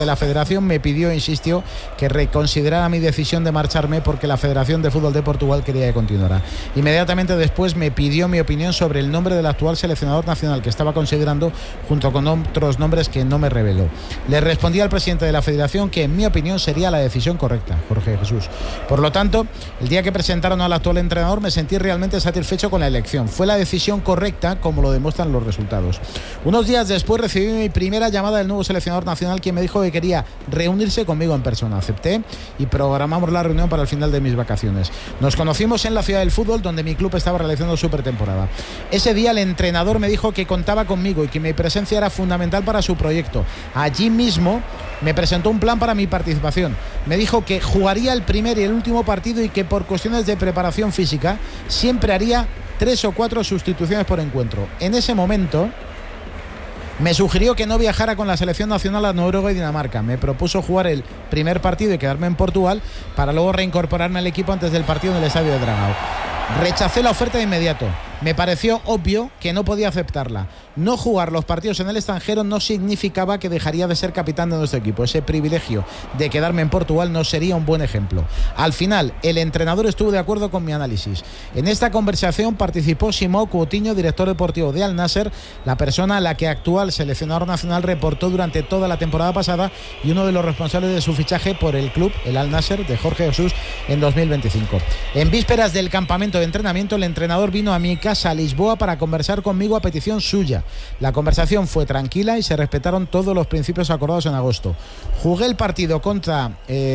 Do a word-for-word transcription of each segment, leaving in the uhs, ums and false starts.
de la federación me pidió, insistió, que reconsiderara mi decisión de marcharme porque la Federación de Fútbol de Portugal quería que continuara. Inmediatamente después me pidió mi opinión sobre el nombre del actual seleccionador nacional que estaba considerando, junto con otros nombres que no me reveló. Le respondí al presidente de la federación que en mi opinión sería la decisión correcta, Jorge Jesús. Por lo tanto, el día que presentaron al actual entrenador me sentí realmente satisfecho con la elección. Fue la decisión correcta, como lo demuestran los resultados. Unos días después recibí mi primera llamada del nuevo seleccionador nacional, quien me dijo que quería reunirse conmigo en persona. Acepté y programamos la reunión para el final de mis vacaciones. Nos conocimos en la Ciudad del Fútbol, donde mi club estaba realizando su pretemporada. Ese día el entrenador me dijo que contaba conmigo y que mi presencia era fundamental para su proyecto. Allí mismo me presentó un plan para mi participación. Me dijo que jugaría el primer y el último partido y que por cuestiones de preparación física siempre haría tres o cuatro sustituciones por encuentro. En ese momento me sugirió que no viajara con la selección nacional a Noruega y Dinamarca. Me propuso jugar el primer partido y quedarme en Portugal para luego reincorporarme al equipo antes del partido en el estadio de Dragao. Rechacé la oferta de inmediato. Me pareció obvio que no podía aceptarla. No jugar los partidos en el extranjero no significaba que dejaría de ser capitán de nuestro equipo. Ese privilegio de quedarme en Portugal no sería un buen ejemplo. Al final, el entrenador estuvo de acuerdo con mi análisis. En esta conversación participó Simão Coutinho, director deportivo de Al Nassr, la persona a la que actual seleccionador nacional reportó durante toda la temporada pasada y uno de los responsables de su fichaje por el club, el Al Nassr, de Jorge Jesús, en dos mil veinticinco. En vísperas del campamento de entrenamiento, el entrenador vino a mi casa a Lisboa para conversar conmigo a petición suya. La conversación fue tranquila y se respetaron todos los principios acordados en agosto. Jugué el partido contra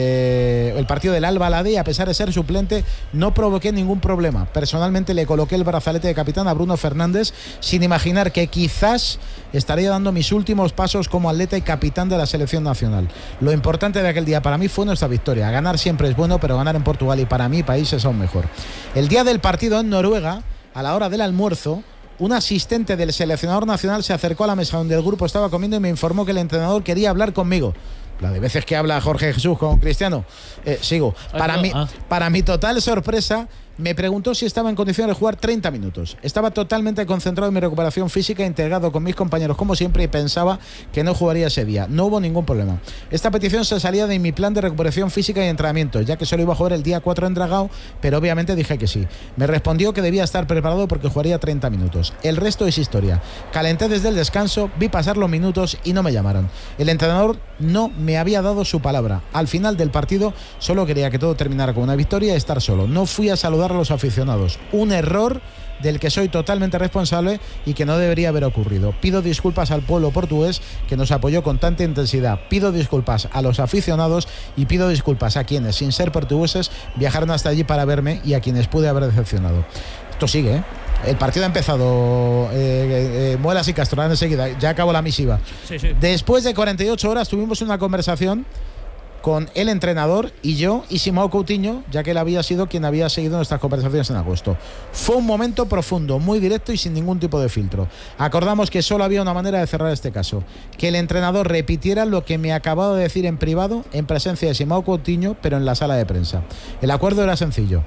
eh, el partido del Al-Baladi y a pesar de ser suplente no provoqué ningún problema. Personalmente le coloqué el brazalete de capitán a Bruno Fernández sin imaginar que quizás estaría dando mis últimos pasos como atleta y capitán de la selección nacional. Lo importante de aquel día para mí fue nuestra victoria. Ganar siempre es bueno, pero ganar en Portugal y para mi país es aún mejor. El día del partido en Noruega, a la hora del almuerzo, un asistente del seleccionador nacional se acercó a la mesa donde el grupo estaba comiendo y me informó que el entrenador quería hablar conmigo. La de veces que habla Jorge Jesús con Cristiano. Eh, sigo. Para, mi, para mi total sorpresa, me preguntó si estaba en condiciones de jugar treinta minutos. Estaba totalmente concentrado en mi recuperación física, integrado con mis compañeros como siempre, y pensaba que no jugaría ese día. No hubo ningún problema. Esta petición se salía de mi plan de recuperación física y entrenamiento, ya que solo iba a jugar el día cuatro en Dragao, pero obviamente dije que sí. Me respondió que debía estar preparado porque jugaría treinta minutos. El resto es historia. Calenté desde el descanso, vi pasar los minutos y no me llamaron. El entrenador no me había dado su palabra. Al final del partido solo quería que todo terminara con una victoria y estar solo. No fui a saludar a los aficionados. Un error del que soy totalmente responsable y que no debería haber ocurrido. Pido disculpas al pueblo portugués que nos apoyó con tanta intensidad. Pido disculpas a los aficionados y pido disculpas a quienes, sin ser portugueses, viajaron hasta allí para verme y a quienes pude haber decepcionado. Esto sigue, ¿eh? El partido ha empezado eh, eh, Muelas y Castorán enseguida. Ya acabó la misiva. Sí, sí. Después de cuarenta y ocho horas tuvimos una conversación con el entrenador y yo y Simão Coutinho, ya que él había sido quien había seguido nuestras conversaciones en agosto. Fue un momento profundo, muy directo y sin ningún tipo de filtro. Acordamos que solo había una manera de cerrar este caso: que el entrenador repitiera lo que me acababa de decir en privado, en presencia de Simão Coutinho, pero en la sala de prensa. El acuerdo era sencillo.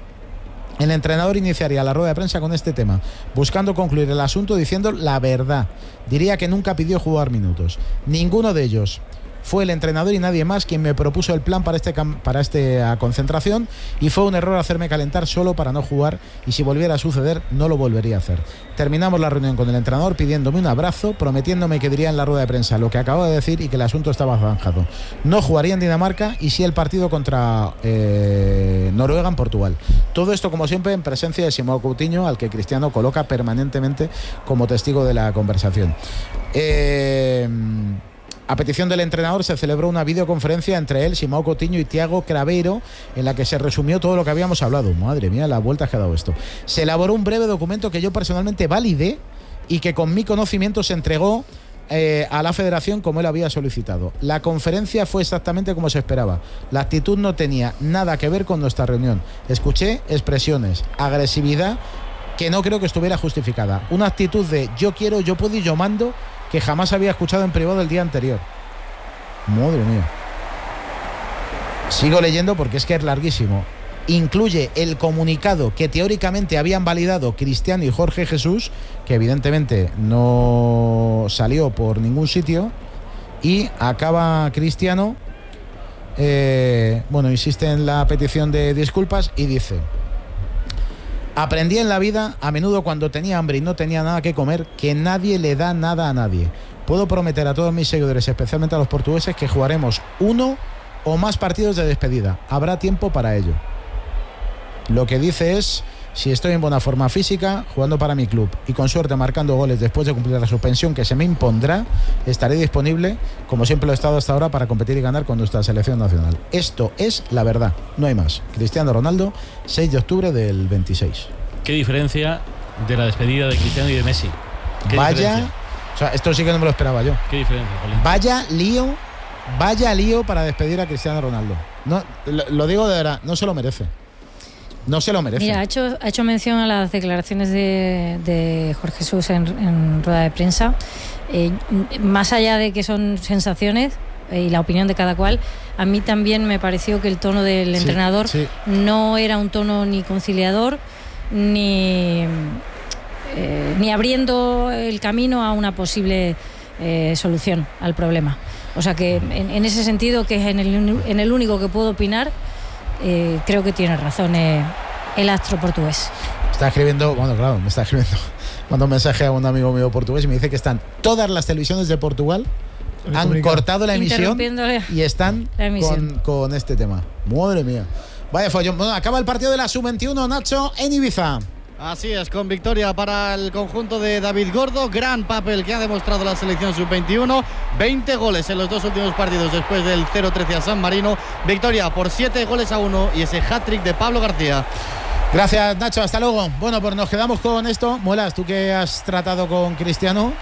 El entrenador iniciaría la rueda de prensa con este tema, buscando concluir el asunto diciendo la verdad. Diría que nunca pidió jugar minutos. Ninguno de ellos. Fue el entrenador y nadie más quien me propuso el plan para este para esta concentración, y fue un error hacerme calentar solo para no jugar, y si volviera a suceder no lo volvería a hacer. Terminamos la reunión con el entrenador pidiéndome un abrazo, prometiéndome que diría en la rueda de prensa lo que acababa de decir y que el asunto estaba zanjado. No jugaría en Dinamarca y sí el partido contra eh, Noruega en Portugal. Todo esto, como siempre, en presencia de Simão Coutinho, al que Cristiano coloca permanentemente como testigo de la conversación. Eh... A petición del entrenador se celebró una videoconferencia entre él, Simão Coutinho y Thiago Craveiro, en la que se resumió todo lo que habíamos hablado. Madre mía, las vueltas que ha dado esto. Se elaboró un breve documento que yo personalmente validé y que con mi conocimiento se entregó eh, a la federación como él había solicitado. La conferencia fue exactamente como se esperaba. La actitud no tenía nada que ver con nuestra reunión. Escuché expresiones, agresividad que no creo que estuviera justificada. Una actitud de yo quiero, yo puedo y yo mando, que jamás había escuchado en privado el día anterior. Madre mía. Sigo leyendo porque es que es larguísimo. Incluye el comunicado que teóricamente habían validado Cristiano y Jorge Jesús, que evidentemente no salió por ningún sitio, Y acaba Cristiano, eh, bueno, insiste en la petición de disculpas y dice: aprendí en la vida, a menudo cuando tenía hambre y no tenía nada que comer, que nadie le da nada a nadie. Puedo prometer a todos mis seguidores, especialmente a los portugueses, que jugaremos uno o más partidos de despedida. Habrá tiempo para ello. Lo que dice es: si estoy en buena forma física, jugando para mi club y con suerte marcando goles después de cumplir la suspensión que se me impondrá, estaré disponible, como siempre lo he estado hasta ahora, para competir y ganar con nuestra selección nacional. Esto es la verdad, no hay más. Cristiano Ronaldo, seis de octubre del veintiséis. Qué diferencia de la despedida de Cristiano y de Messi. ¿Qué Vaya, diferencia? o sea, esto sí que no me lo esperaba yo. Qué diferencia, Jolín. Vaya lío, vaya lío para despedir a Cristiano Ronaldo. No, lo, lo digo de verdad, no se lo merece. No se lo merece. Mira, ha hecho, ha hecho mención a las declaraciones de, de Jorge Jesús en, en rueda de prensa. Eh, más allá de que son sensaciones eh, y la opinión de cada cual, a mí también me pareció que el tono del Sí, entrenador sí. no era un tono ni conciliador ni, eh, ni abriendo el camino a una posible eh, solución al problema. O sea que en, en ese sentido, que es en el, en el único que puedo opinar, Eh, creo que tiene razón eh, el astro portugués. Está escribiendo, bueno, claro, me está escribiendo, mando un mensaje a un amigo mío portugués y me dice que están todas las televisiones de Portugal, han comunicado. cortado la emisión Interrumpiéndole y están la emisión. con, con este tema. Madre mía. Vaya follón. Bueno, acaba el partido de la sub veintiuno, Nacho, en Ibiza. Así es, con victoria para el conjunto de David Gordo. Gran papel que ha demostrado la selección sub veintiuno. veinte goles en los dos últimos partidos después del cero trece a San Marino. Victoria por siete goles a uno y ese hat-trick de Pablo García. Gracias, Nacho, hasta luego. Bueno, pues nos quedamos con esto. Muelas, tú que has tratado con Cristiano.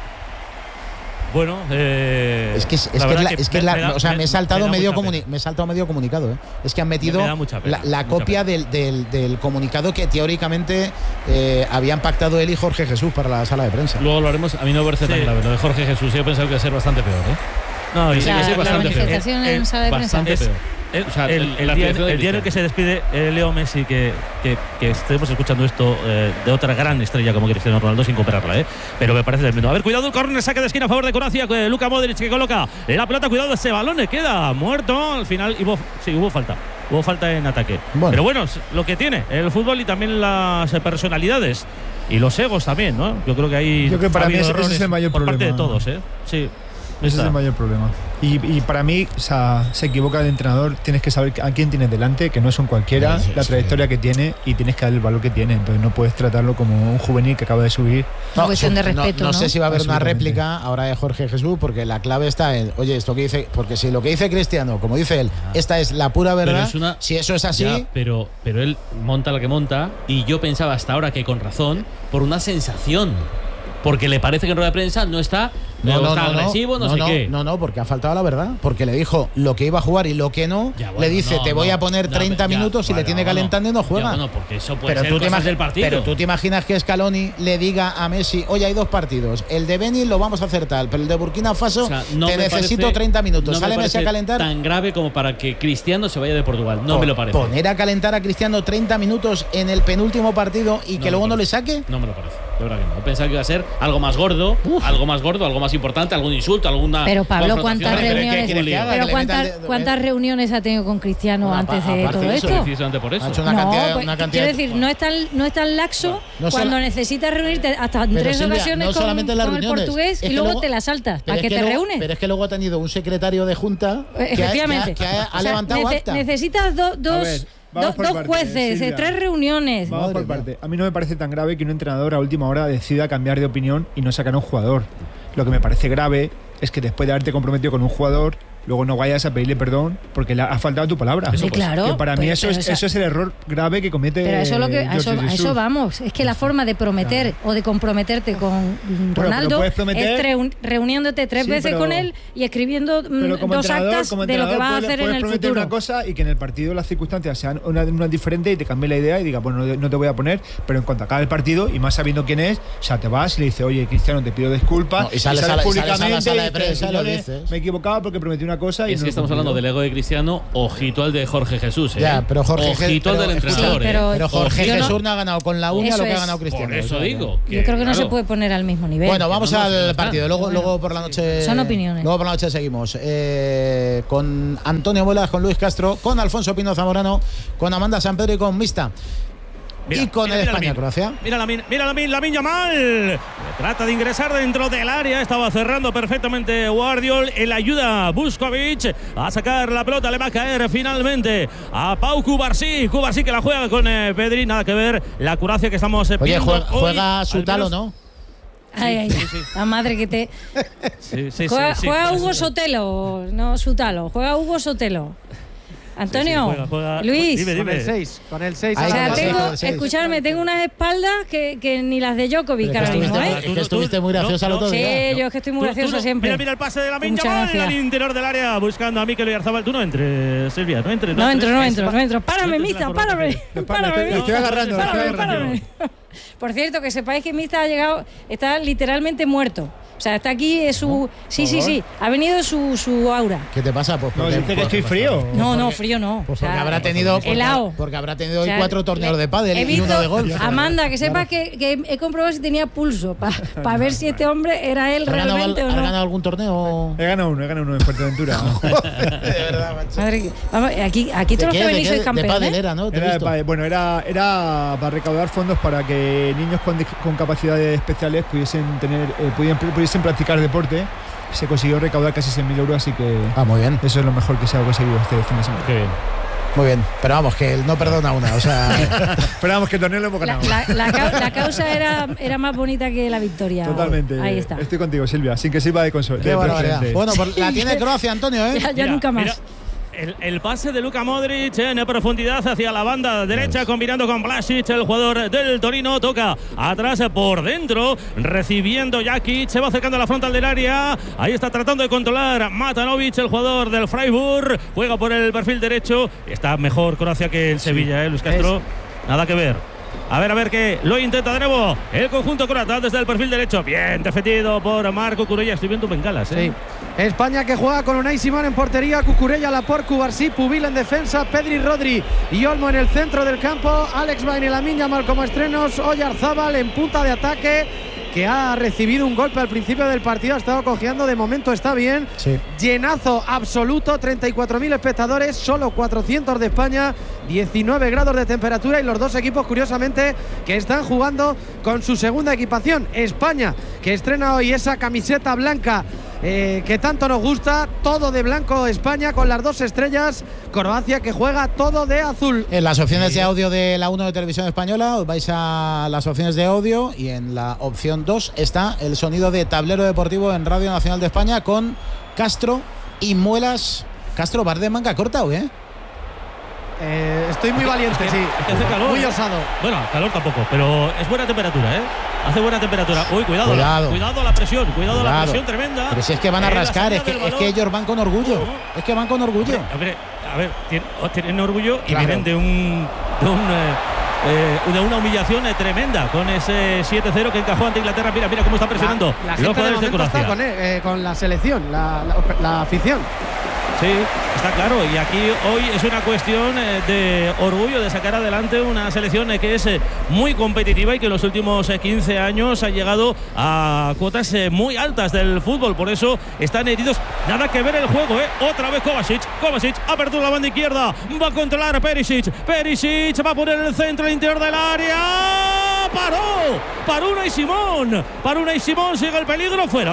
Bueno, eh, Es que es, es la que, verdad es la, que es que me- la- me da- o sea, me he saltado me da medio mucha comuni- pena. me he saltado medio comunicado, ¿eh? Es que han metido Me da mucha pena, la, la mucha copia pena. del, del, del comunicado que teóricamente eh, habían pactado él y Jorge Jesús para la sala de prensa. Luego lo haremos. A mí no me parece Sí. tan grave. Lo de Jorge Jesús, yo pensaba que iba a ser bastante peor, ¿eh? No, y Sí, La, sí, la bastante peor. manifestación en El- sala de prensa. Bastante Es- peor. El, O sea, el- el- el la día, actuación de el día en el Cristiano. que se despide eh, Leo Messi, que, que, que estemos escuchando esto eh, de otra gran estrella como Cristiano Ronaldo, sin compararla, ¿eh? Pero me parece tremendo. A ver, cuidado, el córner, saque de esquina a favor de Croacia. eh, Luka Modric que coloca la pelota, cuidado, ese balón le queda muerto. Al final hubo, sí, hubo falta. Hubo falta en ataque. Bueno. Pero bueno, es lo que tiene el fútbol y también las eh, personalidades. Y los egos también, ¿no? Yo creo que hay. Yo creo que para ha mí habido ese- ese es errores el mayor por parte de problema. todos, ¿eh? Sí. Ese Está. es el mayor problema. Y, y para mí, o sea, se equivoca el entrenador. Tienes que saber a quién tienes delante, que no son cualquiera, Sí, sí, la sí. trayectoria que tiene, y tienes que darle el valor que tiene. Entonces no puedes tratarlo como un juvenil que acaba de subir. Una cuestión de no- respeto, no, ¿no? sé si va a haber una Absolutamente. réplica ahora de Jorge Jesús, porque la clave está en, oye, esto que dice, porque si lo que dice Cristiano, como dice él, esta es la pura Pero verdad, es una- si eso es así, Ya, pero, pero él monta la que monta y yo pensaba hasta ahora que con razón, por una sensación. Porque le parece que en rueda de prensa no está, no, está agresivo, no, sé no, qué. No, no, porque ha faltado la verdad. Porque le dijo lo que iba a jugar y lo que no. Ya, bueno, le dice, no, te voy no, a poner no, treinta ya, minutos y bueno, le tiene bueno. calentando y no Ya, juega. bueno, porque eso puede pero, ser tú te cosas imag- del partido. pero tú te imaginas que Scaloni le diga a Messi, oye, hay dos partidos. El de Benin lo vamos a hacer tal, pero el de Burkina Faso O sea, no te me necesito parece- treinta minutos. no me Sale Messi a parece calentar. tan grave como para que Cristiano se vaya de Portugal. No Po- me lo parece. Poner a calentar a Cristiano treinta minutos en el penúltimo partido y No que me luego no le parece. saque. No me lo parece. De verdad que no. Pensaba que iba a ser algo más gordo, algo más gordo, algo más importante, algún insulto, alguna. Pero Pablo, confrontación. ¿cuántas Pero, ¿qué reuniones, quiere que haga? pero Que le cuántas, metan de- cuántas reuniones ha tenido con Cristiano Bueno, antes apa- de aparte todo de eso, esto? Precisamente por eso. Ha hecho una no, cantidad, pues, una cantidad quiero decir, no es tan, no es tan laxo No cuando sola- necesitas reunirte hasta en Pero, tres Silvia, ocasiones no con, solamente en las con el reuniones, portugués es y que luego, luego- te la saltas. Pero ¿Para es qué que te luego- reúnes? Pero es que luego ha tenido un secretario de junta que ha- Efectivamente. que ha, que ha- ha O sea, levantado nece- acta. necesitas do- dos, ver, vamos do- por dos partes, jueces, eh, Silvia. tres reuniones. Vamos Madre por mía. parte. A mí no me parece tan grave que un entrenador a última hora decida cambiar de opinión y no sacar a un jugador. Lo que me parece grave es que después de haberte comprometido con un jugador, luego no vayas a pedirle perdón porque le ha faltado tu palabra. Sí, claro, Que para mí pero- eso, pero es, esa- eso es el error grave que comete Pero eso, es lo que, a, eso, Jorge a eso Jesús. vamos. Es que la forma de prometer o de comprometerte con pero Ronaldo puedes prometer- es reun- reuniéndote tres Sí, veces pero- con él y escribiendo mm, Pero como dos entrenador, actas como de lo que entrenador vas a puedes- hacer en puedes el prometer futuro. una cosa y que en el partido las circunstancias sean una, una diferente y te cambie la idea y diga, bueno, no, no te voy a poner, pero en cuanto acabe el partido y más sabiendo quién es, o sea, te vas y le dices, oye, Cristiano, te pido disculpas. No, y sales a la- y sales a la sala de y dices, prensa y lo "Señores, dices". me he equivocado porque prometí una una cosa y Es no que lo estamos cumplido. hablando del ego de Cristiano, ojito al de Jorge Jesús, ¿eh? Ya, pero Jorge Je- ojito al pero- del entrenador, Sí, pero- ¿eh? Pero Jorge Yo no- Jesús no ha ganado con la uña Eso lo que ha es. ganado Cristiano. Por eso O sea, digo. Yo creo que no claro, se puede poner al mismo nivel. Bueno, vamos no, no, al no está. partido. Luego, Bueno, luego por la noche. son opiniones. Luego por la noche seguimos. Eh, con Antonio Muelas, con Luis Castro, con Alfonso Pino Zamorano, con Amanda Sampedro y con Mista. Mira, y con mira, el mira España-Croacia. Mira la min, mira la min, la min Yamal. Trata de ingresar dentro del área. Estaba cerrando perfectamente Guardiol. El ayuda Buskovic a sacar la pelota. Le va a caer finalmente a Pau Cubarsí. Cubarsí que la juega con eh, Pedri. Nada que ver. La Croacia que estamos eh, Oye, viendo juega, hoy, juega al Sutalo, menos- ¿no? Ay, ay, sí, sí. la madre que te. Sí, sí, juega sí, sí. juega Hugo Sí. Sotelo, no Sutalo. Juega Hugo Sotelo. Antonio, juega, juega. Luis. Dime, Con dime. el seis, con el seis. Ahí O a la sea, está, base. sí, tengo, con el seis. escucharme, tengo unas espaldas que, que ni las de Djokovic Pero ahora que mismo, estuviste, ¿eh? es que Tú- estuviste tú- muy graciosa no, el otro Sí, día. yo es que estoy muy Tú- graciosa tú no- siempre. Mira, mira el pase de la Muchas Yamal gracias. al interior del área buscando a Mikel Oyarzabal. Tú no entres, Silvia, no entres. No entro, no entres. entro, no entro. No Párame, entres Mista, por la párame. portería. Párame, le estoy Mista. agarrando, le estoy Párame, agarrando. párame. Por cierto, que sepáis que Mista ha llegado, está literalmente muerto. O sea, está aquí, es su. Sí, sí, sí. Ha venido su, su aura. ¿Qué te pasa? Pues No, porque, dice que estoy frío. No, no, frío no. pues O sea, porque habrá tenido porque, helado. porque habrá tenido O sea, hoy cuatro torneos le- de pádel he y visto- uno de golf. Amanda, que sepas que, que he comprobado si tenía pulso para ver si este hombre era él ¿Has ganado, realmente o has no. ganado algún torneo? He ganado uno, he ganado uno en Fuerteventura. De verdad, macho. Madre que- vamos, aquí, aquí ¿De todos los qué? que ¿De venís qué? sois De campeones. pádel era, ¿no? Te he Era, visto. pa- bueno, era, era para recaudar fondos para que niños con, dis- con capacidades especiales pudiesen tener, eh, pudieran- pudiesen practicar deporte. Se consiguió recaudar casi seis mil euros, así que Ah, muy bien, eso es lo mejor que se ha conseguido este fin de semana. Qué bien. muy bien. Pero vamos, que él no perdona una. O sea, Pero vamos, que el torneo lo hemos La, ganado. la- la cau- la causa era, era más bonita que la victoria. Totalmente. Ahí está. Estoy contigo, Silvia, sin que sirva de consuelo. qué barbaridad. Bueno, pues la tiene Croacia, Antonio, ¿eh? Ya, ya Mira, nunca más. mira, El, el pase de Luka Modric en profundidad hacia la banda derecha, combinando con Vlasic, el jugador del Torino. Toca atrás por dentro, recibiendo Jakic, se va acercando a la frontal del área. Ahí está tratando de controlar Matanovic, el jugador del Freiburg. Juega por el perfil derecho. Está mejor Croacia que en Sevilla, ¿eh, Luis Castro? Nada que ver. A ver, a ver que lo intenta de nuevo el conjunto croata desde el perfil derecho. Bien defendido por Marco Cucurella. Estoy viendo bengalas, ¿eh? Sí. España que juega con Unai Simón en portería, Cucurella, Laporte, Cubarsí, Pubil en defensa, Pedri, Rodri y Olmo en el centro del campo, Alex Bain, Lamine Yamal como estrenos, Oyarzabal en punta de ataque, que ha recibido un golpe al principio del partido, ha estado cojeando, de momento está bien. Sí. Llenazo absoluto, treinta y cuatro mil espectadores, solo cuatrocientos de España, diecinueve grados de temperatura y los dos equipos curiosamente que están jugando con su segunda equipación. España que estrena hoy esa camiseta blanca eh, que tanto nos gusta, todo de blanco España con las dos estrellas, Croacia que juega todo de azul. En las opciones de audio de la uno de Televisión Española os vais a las opciones de audio y en la opción dos está el sonido de Tablero Deportivo en Radio Nacional de España con Castro y Muelas. Castro, ¿bar de manga corta o qué? Eh, estoy muy valiente, Es que- sí, es que hace calor, muy ¿eh? osado. Bueno, calor tampoco, pero es buena temperatura, ¿eh? Hace buena temperatura. Uy, cuidado, Cuidado. La, cuidado la presión, cuidado, la Cuidado. presión tremenda. Pero si es que van a En la rascar, es salida que, del es balón. que ellos van con orgullo. Ujú. Es que van con orgullo. A ver, a ver, tien- oh, tienen orgullo y Claro. vienen de un, de un eh, eh, de una humillación eh, tremenda con ese siete cero que encajó ante Inglaterra. Mira, mira cómo está presionando La, la los gente de jugadores de momento está Croacia. con, él, eh, con la selección, la, la- la afición. Sí, está claro. Y aquí hoy es una cuestión eh, de orgullo de sacar adelante una selección eh, que es eh, muy competitiva y que en los últimos eh, quince años ha llegado a cuotas eh, muy altas del fútbol. Por eso están heridos. Nada que ver el juego, ¿eh? Otra vez Kovacic. Kovacic apertura la banda izquierda. Va a controlar a Perisic. Perisic va a poner el centro al interior del área. Paró. Paró Unai Simón. Paró Unai Simón. Sigue el peligro. Fuera.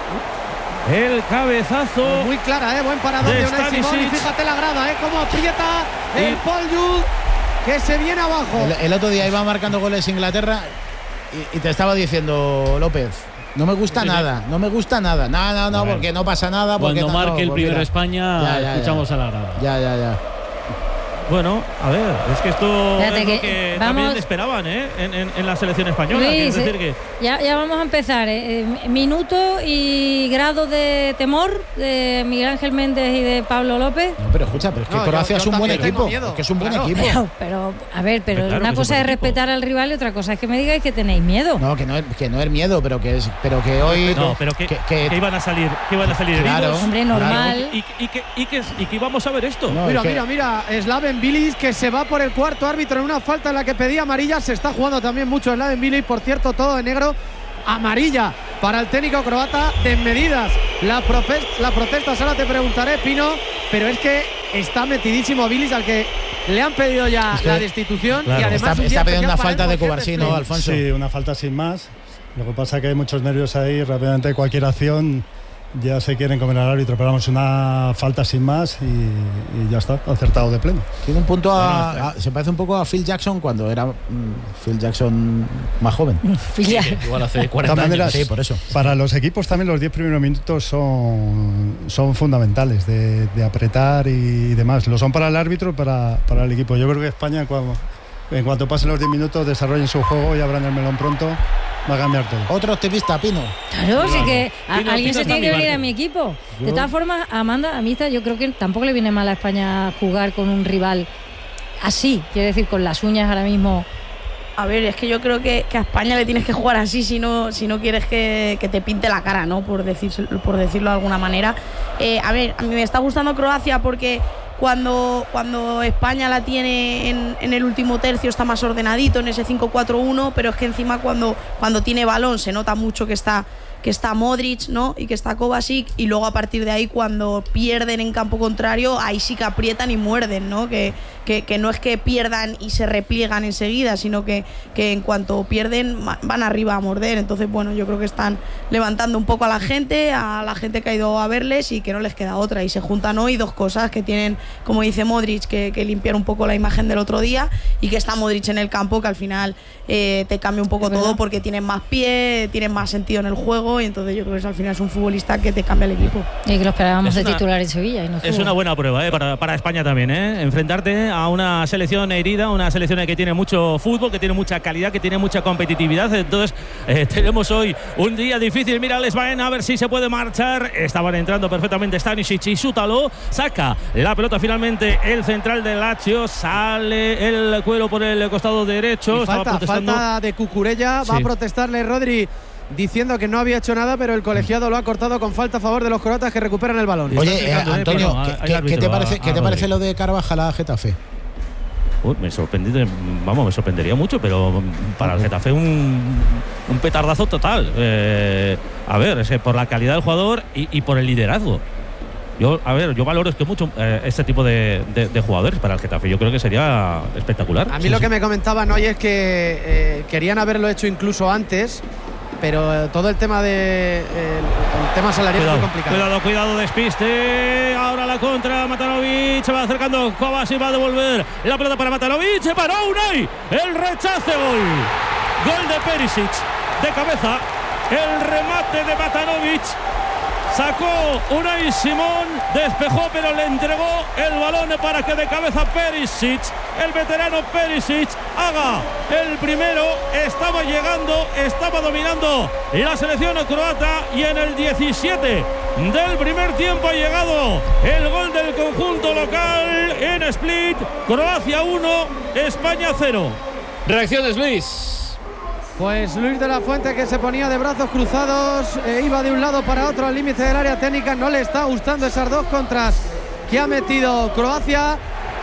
El cabezazo. Muy clara, ¿eh? Buen parador De de Unai Simón. Y Stanisic. fíjate la grada, ¿eh? Cómo aprieta el Y- Paul Jude, que se viene abajo. El, el otro día iba marcando goles Inglaterra y, y te estaba diciendo, López, no me gusta Sí, sí. nada, no me gusta nada. No, no, no, Bueno. porque no pasa nada. Porque Cuando no, marque el pues primero mira. España, Ya, ya, ya. escuchamos a la grada. Ya, ya, ya. Bueno, a ver, es que esto Fíjate es lo que que vamos- también esperaban, ¿eh? En, en- en la selección española. Luis, es decir, eh, que ya, ya vamos a empezar. eh. Eh, Minuto y grado de temor de Miguel Ángel Méndez y de Pablo López. No, pero escucha, pero es que No, Croacia yo- es yo un buen también tengo equipo. miedo. Es que es un buen Claro. equipo. Pero, pero, a ver, pero Claro que una es un cosa buen es equipo. respetar al rival y otra cosa es que me digáis que tenéis miedo. No, que no es, que no es miedo, pero que es, pero que hoy no, pero que, que- que- que iban a salir, que iban a salir Claro. heridos. Hombre, normal. Y, y que, y, que, y que íbamos a ver esto. No, Mira, es que- mira, mira, Slaven Bilic que se va por el cuarto árbitro en una falta en la que pedía amarilla. Se está jugando también mucho Slaven Bilic, por cierto, todo de negro. Amarilla para el técnico croata, desmedidas las la protestas. Ahora te preguntaré, Pino, pero es que está metidísimo Bilic, al que le han pedido ya Es que- la destitución. claro. Y además está, un día está pidiendo una especial para falta él de porque es Covarsí, Split. ¿no, Alfonso? Sí, una falta sin más. Lo que pasa es que hay muchos nervios ahí, rápidamente cualquier acción ya se quieren comer al árbitro, pero vamos, una falta sin más y, y ya está, acertado de pleno. Tiene un punto a, Bueno, a- se parece un poco a Phil Jackson cuando era mm, Phil Jackson más joven. Filial. Igual hace De cuarenta todas años. maneras, Sí, por eso. para los equipos también los diez primeros minutos son, son fundamentales de, de apretar y demás. Lo son para el árbitro y para, para el equipo. Yo creo que España, cuando, en cuanto pasen los diez minutos, desarrollen su juego y abran el melón pronto, va a cambiar todo. Otro optimista, Pino. Claro, sí que a- Pino, alguien Pino se está tiene que mi venir barco. a mi equipo. De Yo- todas formas, Amanda, a mí está- yo creo que tampoco le viene mal a España jugar con un rival así, quiero decir, con las uñas ahora mismo. A ver, es que yo creo que, que a España le tienes que jugar así si no, si no quieres que, que te pinte la cara, ¿no? Por, decirse- por decirlo de alguna manera. Eh, a ver, a mí me está gustando Croacia porque cuando, cuando España la tiene en, en el último tercio está más ordenadito en ese cinco cuatro uno, pero es que encima cuando, cuando tiene balón se nota mucho que está, que está Modric, ¿no? Y que está Kovacic, y luego a partir de ahí cuando pierden en campo contrario, ahí sí que aprietan y muerden, ¿no? Que, que, que no es que pierdan y se repliegan enseguida, sino que, que en cuanto pierden ma- van arriba a morder. Entonces, bueno, yo creo que están levantando un poco a la gente, a la gente que ha ido a verles y que no les queda otra. Y se juntan hoy dos cosas que tienen, como dice Modric, que, que limpiar un poco la imagen del otro día, y que está Modric en el campo, que al final eh, te cambia un poco todo porque tienen más pie, tienen más sentido en el juego, y entonces yo creo que al final es un futbolista que te cambia el equipo. Y que lo esperábamos Es de una- titular en Sevilla. Y no Es estuvo. una buena prueba, ¿eh? para, para España también, ¿eh? Enfrentarte a una selección herida, una selección que tiene mucho fútbol, que tiene mucha calidad, que tiene mucha competitividad. Entonces, eh, tenemos hoy un día difícil. Mira, les van a ver si se puede marchar. Estaban entrando perfectamente Stanisic y Sútalo. Saca la pelota finalmente el central del Lazio. Sale el cuero por el costado derecho. Y Estaba falta, protestando. falta de Cucurella. Va a Sí. protestarle Rodri diciendo que no había hecho nada, pero el colegiado lo ha cortado con falta a favor de los croatas que recuperan el balón. Oye, eh, explicando, eh, Antonio, Pino, ¿qué- hay ¿qué, qué árbitro te a- parece, a ¿qué te parece Rodri. lo de Carvajal a Getafe? Uy, me sorprende, vamos, me sorprendería mucho, pero para el Getafe un, un petardazo total. Eh, a ver, es que por la calidad del jugador y, y por el liderazgo. Yo, a ver, yo valoro es que mucho eh, este tipo de, de- de jugadores para el Getafe. Yo creo que sería espectacular. A mí Sí, lo sí. que me comentaban hoy es que eh, querían haberlo hecho incluso antes, pero eh, todo el tema de eh, el tema salarial es Cuidado, muy complicado. cuidado, cuidado, despiste. Ahora la contra, Matanovic se va acercando. Kovacic va a devolver la pelota para Matanovic. Se paró Unai. El rechace, gol. Gol de Perisic. De cabeza. El remate de Matanovic. Sacó Unai Simón, despejó, pero le entregó el balón para que de cabeza Perisic, el veterano Perisic, haga el primero. Estaba llegando, estaba dominando la selección croata, y en el diecisiete del primer tiempo ha llegado el gol del conjunto local en Split. Croacia uno, España cero. Reacciones, Luis. Pues Luis de la Fuente, que se ponía de brazos cruzados, eh, iba de un lado para otro al límite del área técnica. No le está gustando esas dos contras que ha metido Croacia.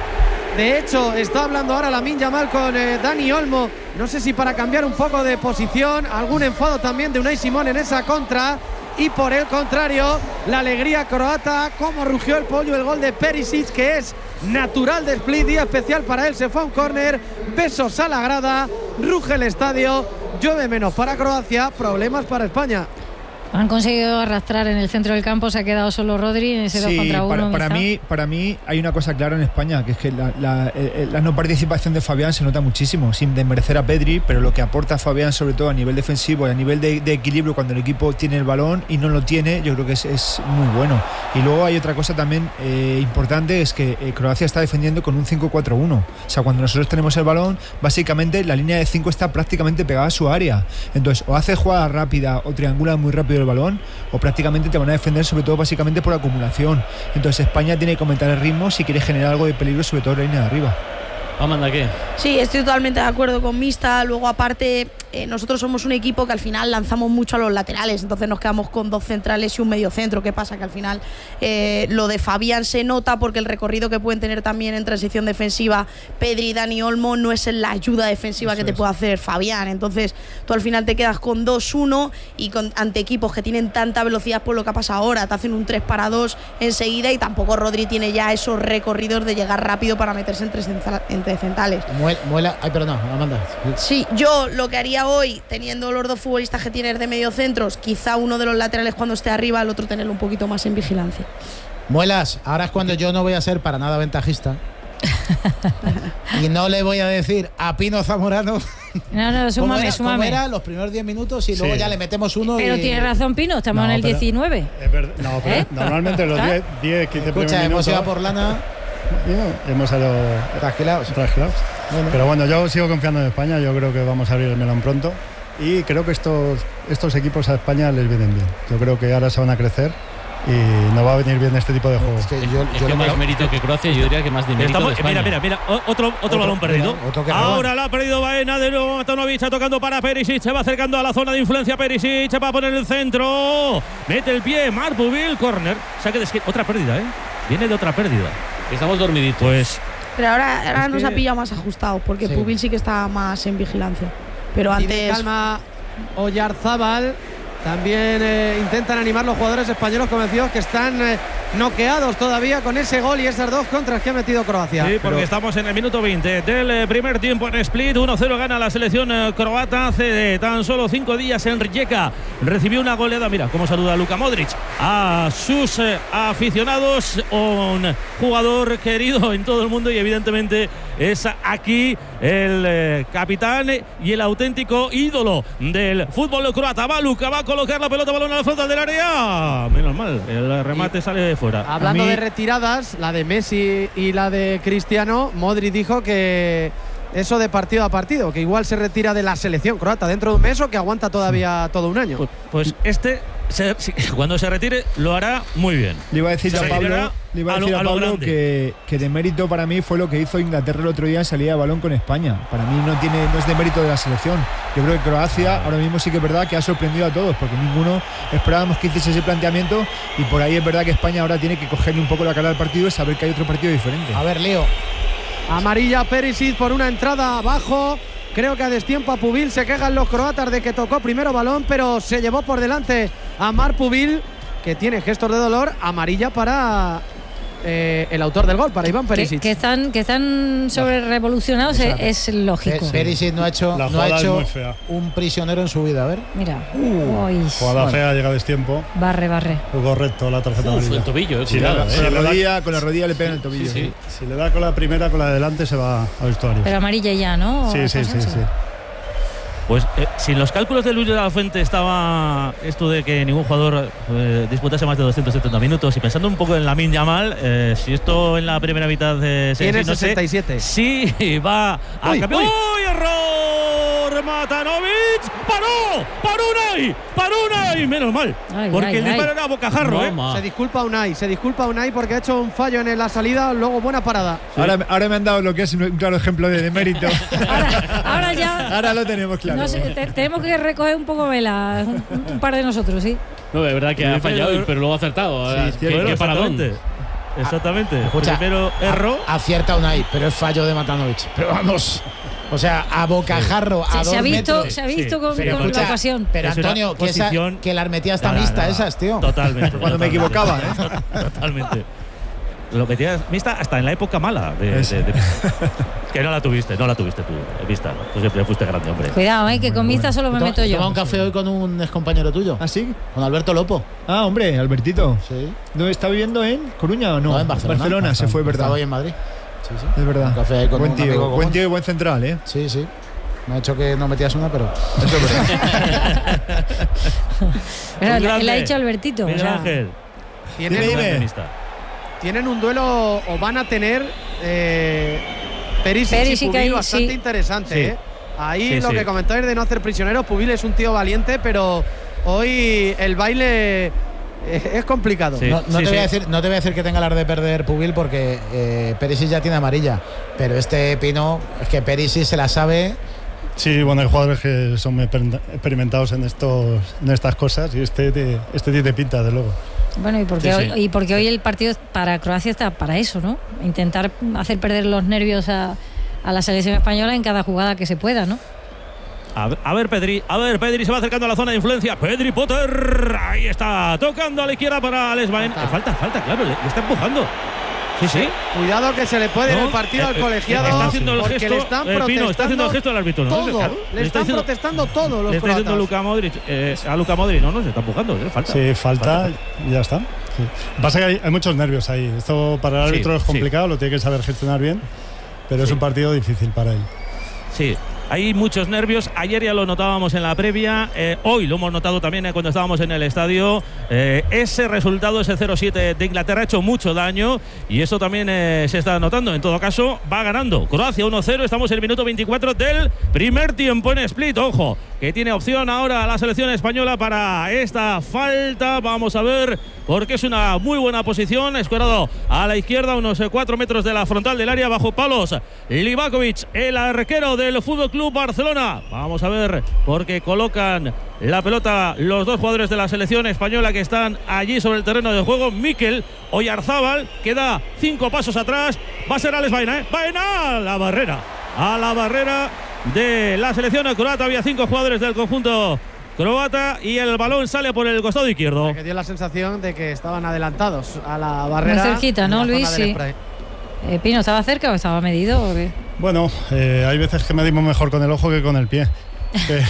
De hecho, está hablando ahora Lamine Yamal con eh, Dani Olmo. No sé si para cambiar un poco de posición. Algún enfado también de Unai Simón en esa contra. Y por el contrario, la alegría croata, como rugió el pollo, el gol de Perisic, que es natural de Split, día especial para él. Se fue a un córner, besos a la grada, ruge el estadio. Llueve menos para Croacia, problemas para España. Han conseguido arrastrar en el centro del campo, se ha quedado solo Rodri en ese sí, dos contra uno. Para, para, mí, para mí hay una cosa clara en España, que es que la, la, la no participación de Fabián se nota muchísimo, sin desmerecer a Pedri, pero lo que aporta Fabián, sobre todo a nivel defensivo y a nivel de, de equilibrio cuando el equipo tiene el balón y no lo tiene, yo creo que es, es muy bueno. Y luego hay otra cosa también eh, importante, es que eh, Croacia está defendiendo con un cinco cuatro uno. O sea, cuando nosotros tenemos el balón, básicamente la línea de cinco está prácticamente pegada a su área. Entonces, o hace jugada rápida o triangula muy rápido el balón, o prácticamente te van a defender, sobre todo básicamente por acumulación. Entonces España tiene que aumentar el ritmo si quiere generar algo de peligro, sobre todo en la línea de arriba. Amanda, ¿qué? Sí, estoy totalmente de acuerdo con Mista. Luego, aparte, eh, nosotros somos un equipo que al final lanzamos mucho a los laterales, entonces nos quedamos con dos centrales y un medio centro. ¿Qué pasa? Que al final eh, lo de Fabián se nota porque el recorrido que pueden tener también en transición defensiva Pedri y Dani Olmo no es la ayuda defensiva Eso que te es. puede hacer Fabián. Entonces tú al final te quedas con dos uno y con, ante equipos que tienen tanta velocidad por lo que ha pasado ahora, te hacen un tres para dos enseguida, y tampoco Rodri tiene ya esos recorridos de llegar rápido para meterse entre, entre centrales. Muela, ay, perdón, Amanda. Sí, yo lo que haría hoy, teniendo los dos futbolistas que tienes de medio centros, quizá uno de los laterales cuando esté arriba, el otro tenerlo un poquito más en vigilancia. Muelas, ahora es cuando yo no voy a ser para nada ventajista. Y no le voy a decir a Pino Zamorano. No, no, súmame, era, súmame. Era los primeros diez minutos y luego sí. ya le metemos uno. Pero y... tiene razón Pino, estamos no, en el pero, diecinueve. Es verdad, no, pero ¿Eh? normalmente los diez, diez, quince Escucha, primeros hemos minutos. ido a por lana. Yeah, hemos salido trasquilados. trasquilados. Bueno. Pero bueno, yo sigo confiando en España, yo creo que vamos a abrir el melón pronto y creo que estos, estos equipos a España les vienen bien. Yo creo que ahora se van a crecer y nos va a venir bien este tipo de juegos. Es que, yo, es yo que más mérito que Croacia, yo diría que más de mérito Estamos, de España. Mira, mira, mira, otro, otro, otro balón perdido. Mira, otro Ahora la ha perdido Baena, de nuevo Matanovic, tocando para Perisic, se va acercando a la zona de influencia Perisic, va a poner el centro, mete el pie, Marpubil, córner, saque de esquina, otra pérdida, ¿eh? Viene de otra pérdida. Estamos dormiditos. Pues... Pero ahora, ahora nos que... ha pillado más ajustados, porque sí. Pubil sí que está más en vigilancia. Pero antes... Y de calma Oyarzábal. También eh, intentan animar los jugadores españoles convencidos que están eh, noqueados todavía con ese gol y esas dos contras que ha metido Croacia. Sí, porque Pero... estamos en el minuto veinte del eh, primer tiempo en Split. uno cero gana la selección eh, croata. Hace eh, tan solo cinco días en Rijeka recibió una goleada. Mira cómo saluda Luka Modric a sus eh, aficionados. Un jugador querido en todo el mundo y evidentemente es aquí el eh, capitán y el auténtico ídolo del fútbol croata. Va Luka, va a colocar la pelota, balón a la frontal del área. Menos mal, el remate y, sale de fuera. Hablando de retiradas, la de Messi y la de Cristiano, Modric dijo que eso de partido a partido, que igual se retira de la selección croata dentro de un mes o que aguanta todavía todo un año. Pues, pues este, se, cuando se retire, lo hará muy bien. Le iba a decir a Pablo, le iba a decir a, a Pablo que, que de mérito para mí fue lo que hizo Inglaterra el otro día en salida de balón con España. Para mí no tiene no es de mérito de la selección. Yo creo que Croacia ahora mismo sí que es verdad que ha sorprendido a todos, porque ninguno esperábamos que hiciese ese planteamiento, y por ahí es verdad que España ahora tiene que cogerle un poco la cara al partido y saber que hay otro partido diferente. A ver, Leo. Amarilla Perisic por una entrada abajo. Creo que a destiempo a Pubil. Se quejan los croatas de que tocó primero balón, pero se llevó por delante a Marpubil, que tiene gestos de dolor. Amarilla para eh, el autor del gol, para Iván Perisic. Que, que están, que están sobre revolucionados, es, es lógico. Perisic no ha hecho, no ha hecho un prisionero en su vida. A ver. Mira. Uh, jugada bueno. fea, llega a destiempo. Barre, barre. Correcto, la tarjeta amarilla. El tobillo, eh, si cuidado, le, eh. si con, la le rodilla, da, con la rodilla le pega en el tobillo. Sí, sí. Si le da con la primera, con la de delante, se va al vestuario. Pero amarilla ya, ¿no? Sí, sí, sí, sí. Pues eh, si en los cálculos de Luis de la Fuente estaba esto de que ningún jugador eh, disputase más de doscientos setenta minutos, y pensando un poco en Lamine Yamal, eh, si esto en la primera mitad eh, se tiene no sesenta y siete. Sí, va a cambiar. ¡Uy, error! Matanovic, paró, paró Unai, paró Unai, menos mal, ay, porque ay, el disparo ay. era a bocajarro. ¿eh? Se disculpa Unai, se disculpa Unai porque ha hecho un fallo en la salida, luego buena parada. Sí. Ahora, ahora me han dado lo que es un claro ejemplo de, de mérito. ahora, ahora ya. Ahora lo tenemos claro. No sé, te, tenemos que recoger un poco vela, un, un par de nosotros, sí. No, es verdad que ha fallado, pero luego ha acertado. Sí, ¿Qué, ¿Qué paradón? Exactamente. Escucha, primero erró. Acierta Unai, pero es fallo de Matanovic. Pero vamos. O sea, a bocajarro, sí. a se, dos se ha visto, metros. Se ha visto sí, con, pero con escucha, la ocasión. Pero es Antonio, que, esa, que la armetía está mixta esas, tío. Totalmente. Cuando totalmente, me equivocaba, ¿eh? Totalmente. lo metías Mista hasta en la época mala de, de, de, de que no la tuviste, no la tuviste tú, Mista. Tú siempre fuiste grande, hombre. Cuidado, eh, que con Mista solo me Toma- meto yo. Toma un café hoy con un excompañero tuyo. ¿Ah, sí? Con Alberto Lopo. Ah, hombre, Albertito. Sí. ¿No está viviendo en Coruña o no? No, en Barcelona. se fue, ¿verdad? Estaba hoy en Madrid. Sí, sí. Es verdad. Un café ahí con buen un tío, amigo buen común. tío y buen central, ¿eh? Sí, sí. Me ha hecho que no metías una, pero eso es verdad. Pero Un le, grande. le ha dicho Albertito. o Miguel sea, Ángel. Tienen, Dime, Grande, dime. Mista. tienen un duelo o van a tener eh, Perisic, Perisic y Pubil ahí, bastante sí. interesante. Sí. ¿eh? Ahí Sí, lo sí. que comentáis de no hacer prisioneros, Pubil es un tío valiente, pero hoy el baile eh, es complicado. Sí. No, no te sí. voy a decir, no te voy a decir que tenga las de perder Pubil porque eh, Perisic ya tiene amarilla. Pero este Pino, es que Perisic se la sabe. Sí, bueno, hay jugadores que son muy exper- experimentados en estos en estas cosas y este te- este tiene pinta, de luego. Bueno, y porque, Sí, sí. Hoy, y porque hoy el partido para Croacia está para eso, ¿no? Intentar hacer perder los nervios a, a la selección española en cada jugada que se pueda, ¿no? A ver, a ver, Pedri, a ver, Pedri se va acercando a la zona de influencia. Pedri Potter, ahí está, tocando a la izquierda para Alex Bain. Falta. Falta, falta, claro, le, le está empujando. Sí, sí. Cuidado que se le puede ir No, el partido eh, al eh, colegiado está haciendo el porque gesto, le están eh, Pino, está haciendo el protestando gesto del árbitro, ¿no? todo, Claro, le está están diciendo- protestando todo los Le está diciendo croatas. Luka Modric, eh, a Luka Modric, no, no, se está empujando, eh, falta. Sí, falta y ya está. Sí. Pasa que hay, hay muchos nervios ahí. Esto para el Sí, árbitro es sí. complicado, lo tiene que saber gestionar bien, pero es Sí. un partido difícil para él. Sí, hay muchos nervios. Ayer ya lo notábamos en la previa. Eh, hoy lo hemos notado también eh, cuando estábamos en el estadio. Eh, ese resultado, ese cero siete de Inglaterra, ha hecho mucho daño y eso también eh, se está notando. En todo caso, va ganando Croacia uno cero. Estamos en el minuto veinticuatro del primer tiempo en Split. Ojo, que tiene opción ahora la selección española para esta falta. Vamos a ver, porque es una muy buena posición. Escorado a la izquierda, unos eh, cuatro metros de la frontal del área, bajo palos. Livakovic, el arquero del Fútbol Club Barcelona. Vamos a ver, porque colocan la pelota los dos jugadores de la selección española que están allí sobre el terreno de juego. Mikel Oyarzábal, que da cinco pasos atrás. Va a ser Alex Baena, ¿eh? Baena a la barrera. A la barrera de la selección croata. Había cinco jugadores del conjunto croata y el balón sale por el costado izquierdo. Que dio la sensación de que estaban adelantados a la barrera. Muy cerquita, en ¿no, la zona Luis? del Sí. spray. Eh, Pino, ¿estaba cerca o estaba medido? ¿O qué? Bueno, eh, hay veces que medimos mejor con el ojo que con el pie. Que-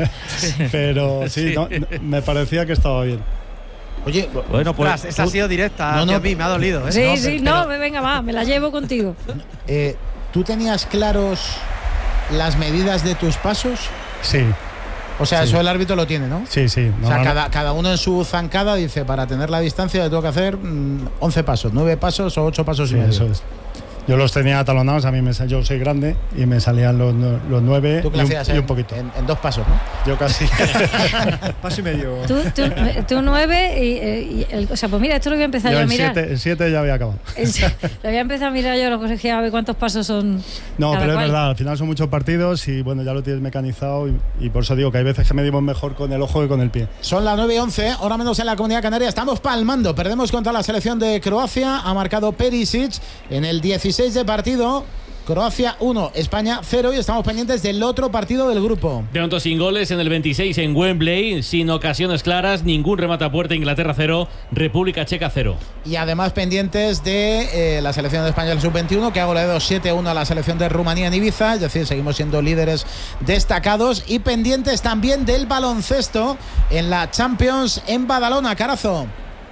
pero sí, Sí. no, no, me parecía que estaba bien. Oye, Bueno, pues Ostras, esa ha sido directa No, hacia no, mí, me ha dolido. ¿eh? Sí, no, sí, pero- no, venga, va, me la llevo contigo. eh, ¿tú tenías claros las medidas de tus pasos? Sí, O sea, Sí. eso el árbitro lo tiene, ¿no? sí, sí. O sea, normal- cada, cada uno en su zancada dice, para tener la distancia yo tengo que hacer mm, once pasos, nueve pasos o ocho pasos sí, y medio. eso es. Yo los tenía atalonados, a mí me, sal- yo soy grande y me salían los, nu- los nueve ¿Tú qué y le un, hacías y en, un poquito. En, en dos pasos, ¿no? Yo casi. Paso y medio. Tú, tú, tú nueve y, eh, y el- o sea, pues mira, esto lo voy a empezar yo, yo a en mirar. siete, en siete ya había acabado. En se- Lo voy a empezar a mirar yo, lo que a ver cuántos pasos son. No, cada pero es cual. verdad, al final son muchos partidos y bueno, ya lo tienes mecanizado y, y por eso digo que hay veces que medimos mejor con el ojo que con el pie. Son las nueve y once, ahora menos en la Comunidad Canaria. Estamos palmando. Perdemos contra la selección de Croacia. Ha marcado Perisic en el dieciséis de partido. Croacia uno, España cero. Y estamos pendientes del otro partido del grupo. De momento sin goles en el veintiséis en Wembley, sin ocasiones claras, ningún remate a puerta. Inglaterra cero, República Checa cero. Y además pendientes de eh, la selección de España sub veintiuno, que ha goleado siete uno a la selección de Rumanía en Ibiza. Es decir, seguimos siendo líderes destacados. Y pendientes también del baloncesto en la Champions en Badalona. Carazo.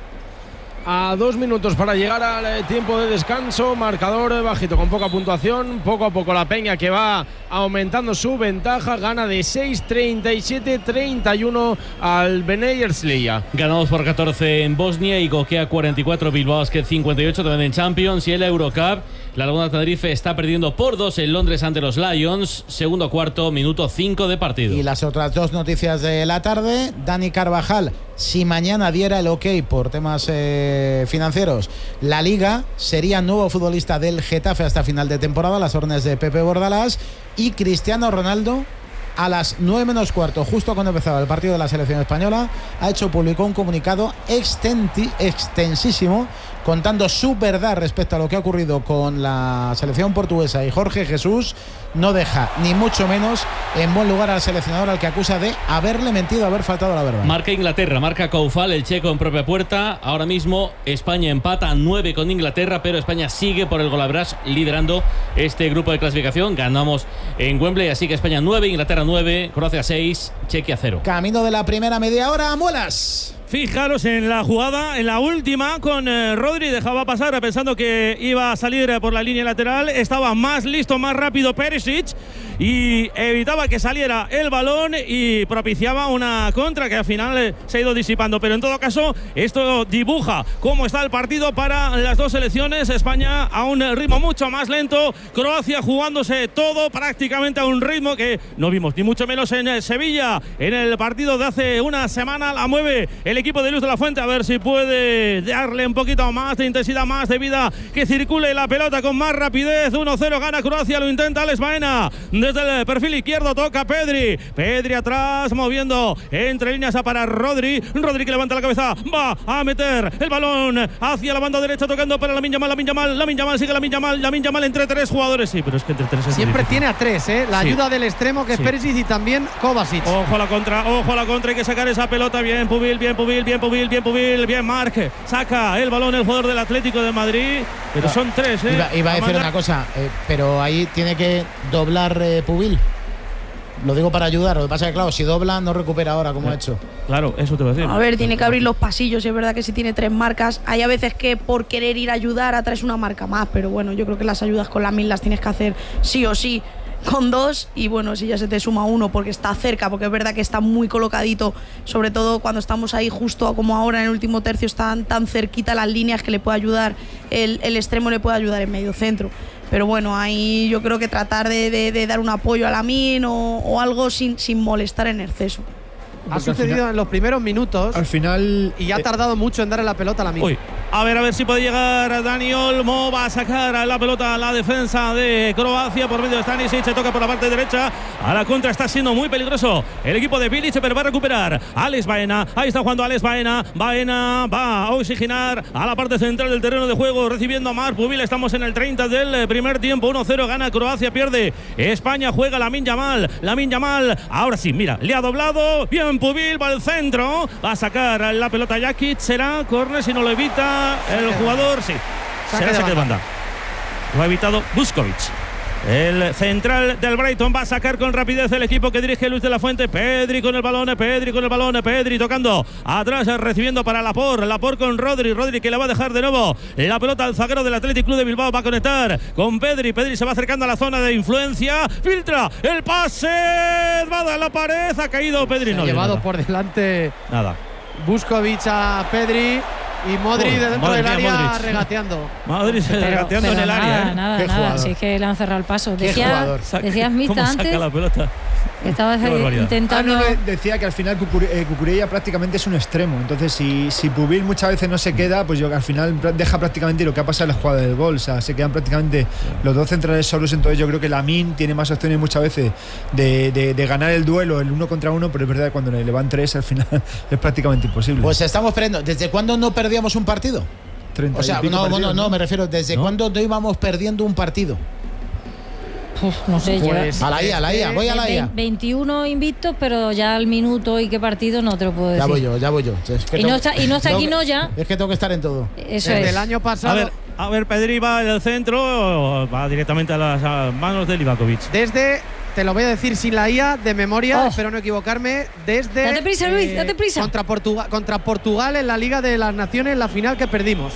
A dos minutos para llegar al eh, tiempo de descanso, marcador eh, bajito con poca puntuación, poco a poco la Peña que va aumentando su ventaja, gana de seis treinta y siete treinta y uno al Bnei Herzliya. Ganamos por catorce en Bosnia y Gokea cuarenta y cuatro, Bilbao Basket cincuenta y ocho también en Champions. Y en la Eurocup, la Laguna Tenerife está perdiendo por dos en Londres ante los Lions, segundo cuarto, minuto cinco de partido. Y las otras dos noticias de la tarde. Dani Carvajal, si mañana diera el ok por temas eh, financieros, la Liga sería nuevo futbolista del Getafe hasta final de temporada, las órdenes de Pepe Bordalás. Y Cristiano Ronaldo, a las nueve menos cuarto, justo cuando empezaba el partido de la selección española, ha hecho público un comunicado extenti- extensísimo contando su verdad respecto a lo que ha ocurrido con la selección portuguesa, y Jorge Jesús no deja ni mucho menos en buen lugar al seleccionador, al que acusa de haberle mentido, haber faltado a la verdad. Marca Inglaterra, marca Coufal, el checo en propia puerta. Ahora mismo España empata a nueve con Inglaterra, pero España sigue por el golaveraje liderando este grupo de clasificación. Ganamos en Wembley, así que España nueve, Inglaterra nueve, Croacia seis, Chequia cero. Camino de la primera media hora, Muelas. Fijaros en la jugada, en la última con eh, Rodri, dejaba pasar pensando que iba a salir eh, por la línea lateral, estaba más listo, más rápido Perisic y evitaba que saliera el balón y propiciaba una contra que al final eh, se ha ido disipando, pero en todo caso esto dibuja cómo está el partido para las dos selecciones. España a un ritmo mucho más lento, Croacia jugándose todo prácticamente a un ritmo que no vimos ni mucho menos en Sevilla en el partido de hace una semana. La mueve el equipo de Luis de la Fuente, a ver si puede darle un poquito más de intensidad, más de vida, que circule la pelota con más rapidez. uno cero gana Croacia, lo intenta Alex Baena desde el perfil izquierdo, toca Pedri, Pedri atrás, moviendo entre líneas a para Rodri, Rodri que levanta la cabeza, va a meter el balón hacia la banda derecha, tocando para Lamine Yamal, Lamine Yamal, Lamine Yamal, sigue Lamine Yamal, Lamine Yamal entre tres jugadores, sí, pero es que entre tres es siempre difícil. Tiene a tres, ¿eh? La sí. ayuda del extremo que es sí. Perisic y también Kovacic. Ojo a la contra, ojo a la contra, hay que sacar esa pelota, bien Pubil, bien Pubil, bien Pubil, bien Pubil, bien Marc, saca el balón el jugador del Atlético de Madrid, pero son tres, ¿eh? Iba, iba a decir una cosa, eh, pero ahí tiene que doblar eh, Pubil. Lo digo para ayudar, lo que pasa es que claro, si dobla no recupera ahora como ha hecho. Claro, eso te voy a decir. A ver, tiene que abrir los pasillos, es verdad que si tiene tres marcas, hay a veces que por querer ir a ayudar atraes una marca más, pero bueno, yo creo que las ayudas con la mil las tienes que hacer sí o sí con dos, y bueno, si ya se te suma uno porque está cerca, porque es verdad que está muy colocadito, sobre todo cuando estamos ahí justo como ahora en el último tercio, están tan cerquita las líneas que le puede ayudar, el, el extremo le puede ayudar en medio centro. Pero bueno, ahí yo creo que tratar de, de, de dar un apoyo a Lamine o, o algo sin, sin molestar en exceso. Ha sucedido final, en los primeros minutos. Al final. Y ha eh, tardado mucho en darle la pelota a Lamine. Uy, a ver, a ver si puede llegar Dani Olmo. Va a sacar la pelota a la defensa de Croacia por medio de Stanisic. Se toca por la parte derecha. A la contra está siendo muy peligroso el equipo de Bilic, pero va a recuperar Alex Baena. Ahí está jugando Alex Baena. Baena va a oxigenar a la parte central del terreno de juego, recibiendo a Marc Pubil. Estamos en el treinta del primer tiempo. uno cero gana Croacia, pierde España. Juega Lamine Yamal. Lamine Yamal. Ahora sí, mira, le ha doblado. Bien Pubil, va al centro, va a sacar la pelota Jakic, será córner si no lo evita el jugador, sí, será saque de banda. Lo ha evitado Vuskovic. El central del Brighton va a sacar con rapidez el equipo que dirige Luis de la Fuente. Pedri con el balón, Pedri con el balón, Pedri tocando atrás, recibiendo para Laporte, Laporte con Rodri, Rodri que le va a dejar de nuevo la pelota al zaguero del Athletic Club de Bilbao, va a conectar con Pedri, Pedri se va acercando a la zona de influencia, filtra el pase, va a dar la pared, ha caído Pedri. Se no ha llevado nada. por delante Nada. Vuskovic a Pedri. Y Modric de dentro del área Modric. regateando. Modric regateando en el nada, área. ¿eh? Nada, Qué nada. jugador. Si es que le han cerrado el paso. Qué Decía, jugador. decías Mista ¿Cómo saca antes. la pelota? Estabas Qué barbaridad. intentando. Ah, no, no, decía que al final Cucure- eh, Cucurella prácticamente es un extremo. Entonces, si, si Pubil muchas veces no se queda, pues yo al final deja prácticamente lo que ha pasado en la jugada del gol. O sea, se quedan prácticamente los dos centrales solos. Entonces, yo creo que Lamine tiene más opciones muchas veces de, de, de ganar el duelo, el uno contra uno. Pero es verdad que cuando le van tres, al final es prácticamente imposible. Pues estamos perdiendo. ¿Desde cuándo no perdíamos un partido? treinta O sea, y pico no, partidos, bueno, no, me refiero, ¿desde ¿No? cuándo no íbamos perdiendo un partido? Uf, no sé, Pues, lleva- A la I A, a la I A, voy a la I A. Ve- veintiuno invictos, pero ya al minuto y qué partido no te lo puedo decir. Ya voy yo, ya voy yo. Es que Y tengo- no está- y no está tengo aquí, que- no, ya. Es que tengo que estar en todo. Eso Desde es. el año A pasado. ver, a ver, Pedri va en el centro, va directamente a las a manos de Livakovic. Desde, te lo voy a decir sin la I A, de memoria, Oh. espero no equivocarme, desde… Date prisa, Luis, date prisa. Contra Portugal, contra Portugal en la Liga de las Naciones, la final que perdimos.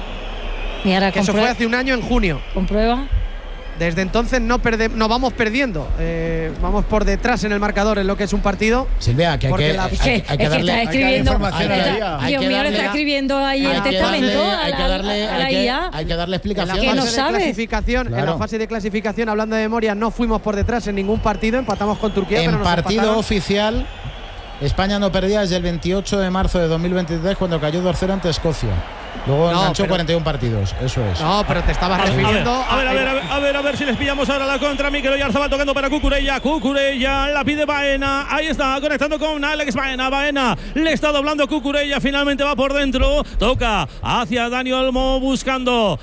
Y ahora Que eso comprue- fue hace un año en junio. comprueba. Desde entonces no, perde, no vamos perdiendo. Eh, vamos por detrás en el marcador en lo que es un partido. Silvia, que hay Porque que, la- hay, Es que, hay es que que darle. está hay que darle escribiendo. información a la está- I A. Hay Dios que mío, le darle- está escribiendo ahí hay el que testamento darle- a hay la, que darle, a la hay que- I A. hay que darle En la explicación. Que no fase de sabe. clasificación, en la Claro. fase de clasificación, hablando de memoria, no fuimos por detrás en ningún partido, empatamos con Turquía, pero En nos partido empataron. oficial, España no perdía desde el veintiocho de marzo de dos mil veintitrés, cuando cayó dos cero ante Escocia. Luego No, enganchó pero- cuarenta y uno partidos, eso es. No, pero te estabas A ver, refiriendo a ver, a ver, a ver, a ver, a ver si les pillamos ahora la contra. Mikel Oyarzabal tocando para Cucurella. Cucurella la pide Baena. Ahí está, conectando con Alex Baena. Baena le está doblando Cucurella. Finalmente va por dentro. Toca hacia Dani Olmo buscando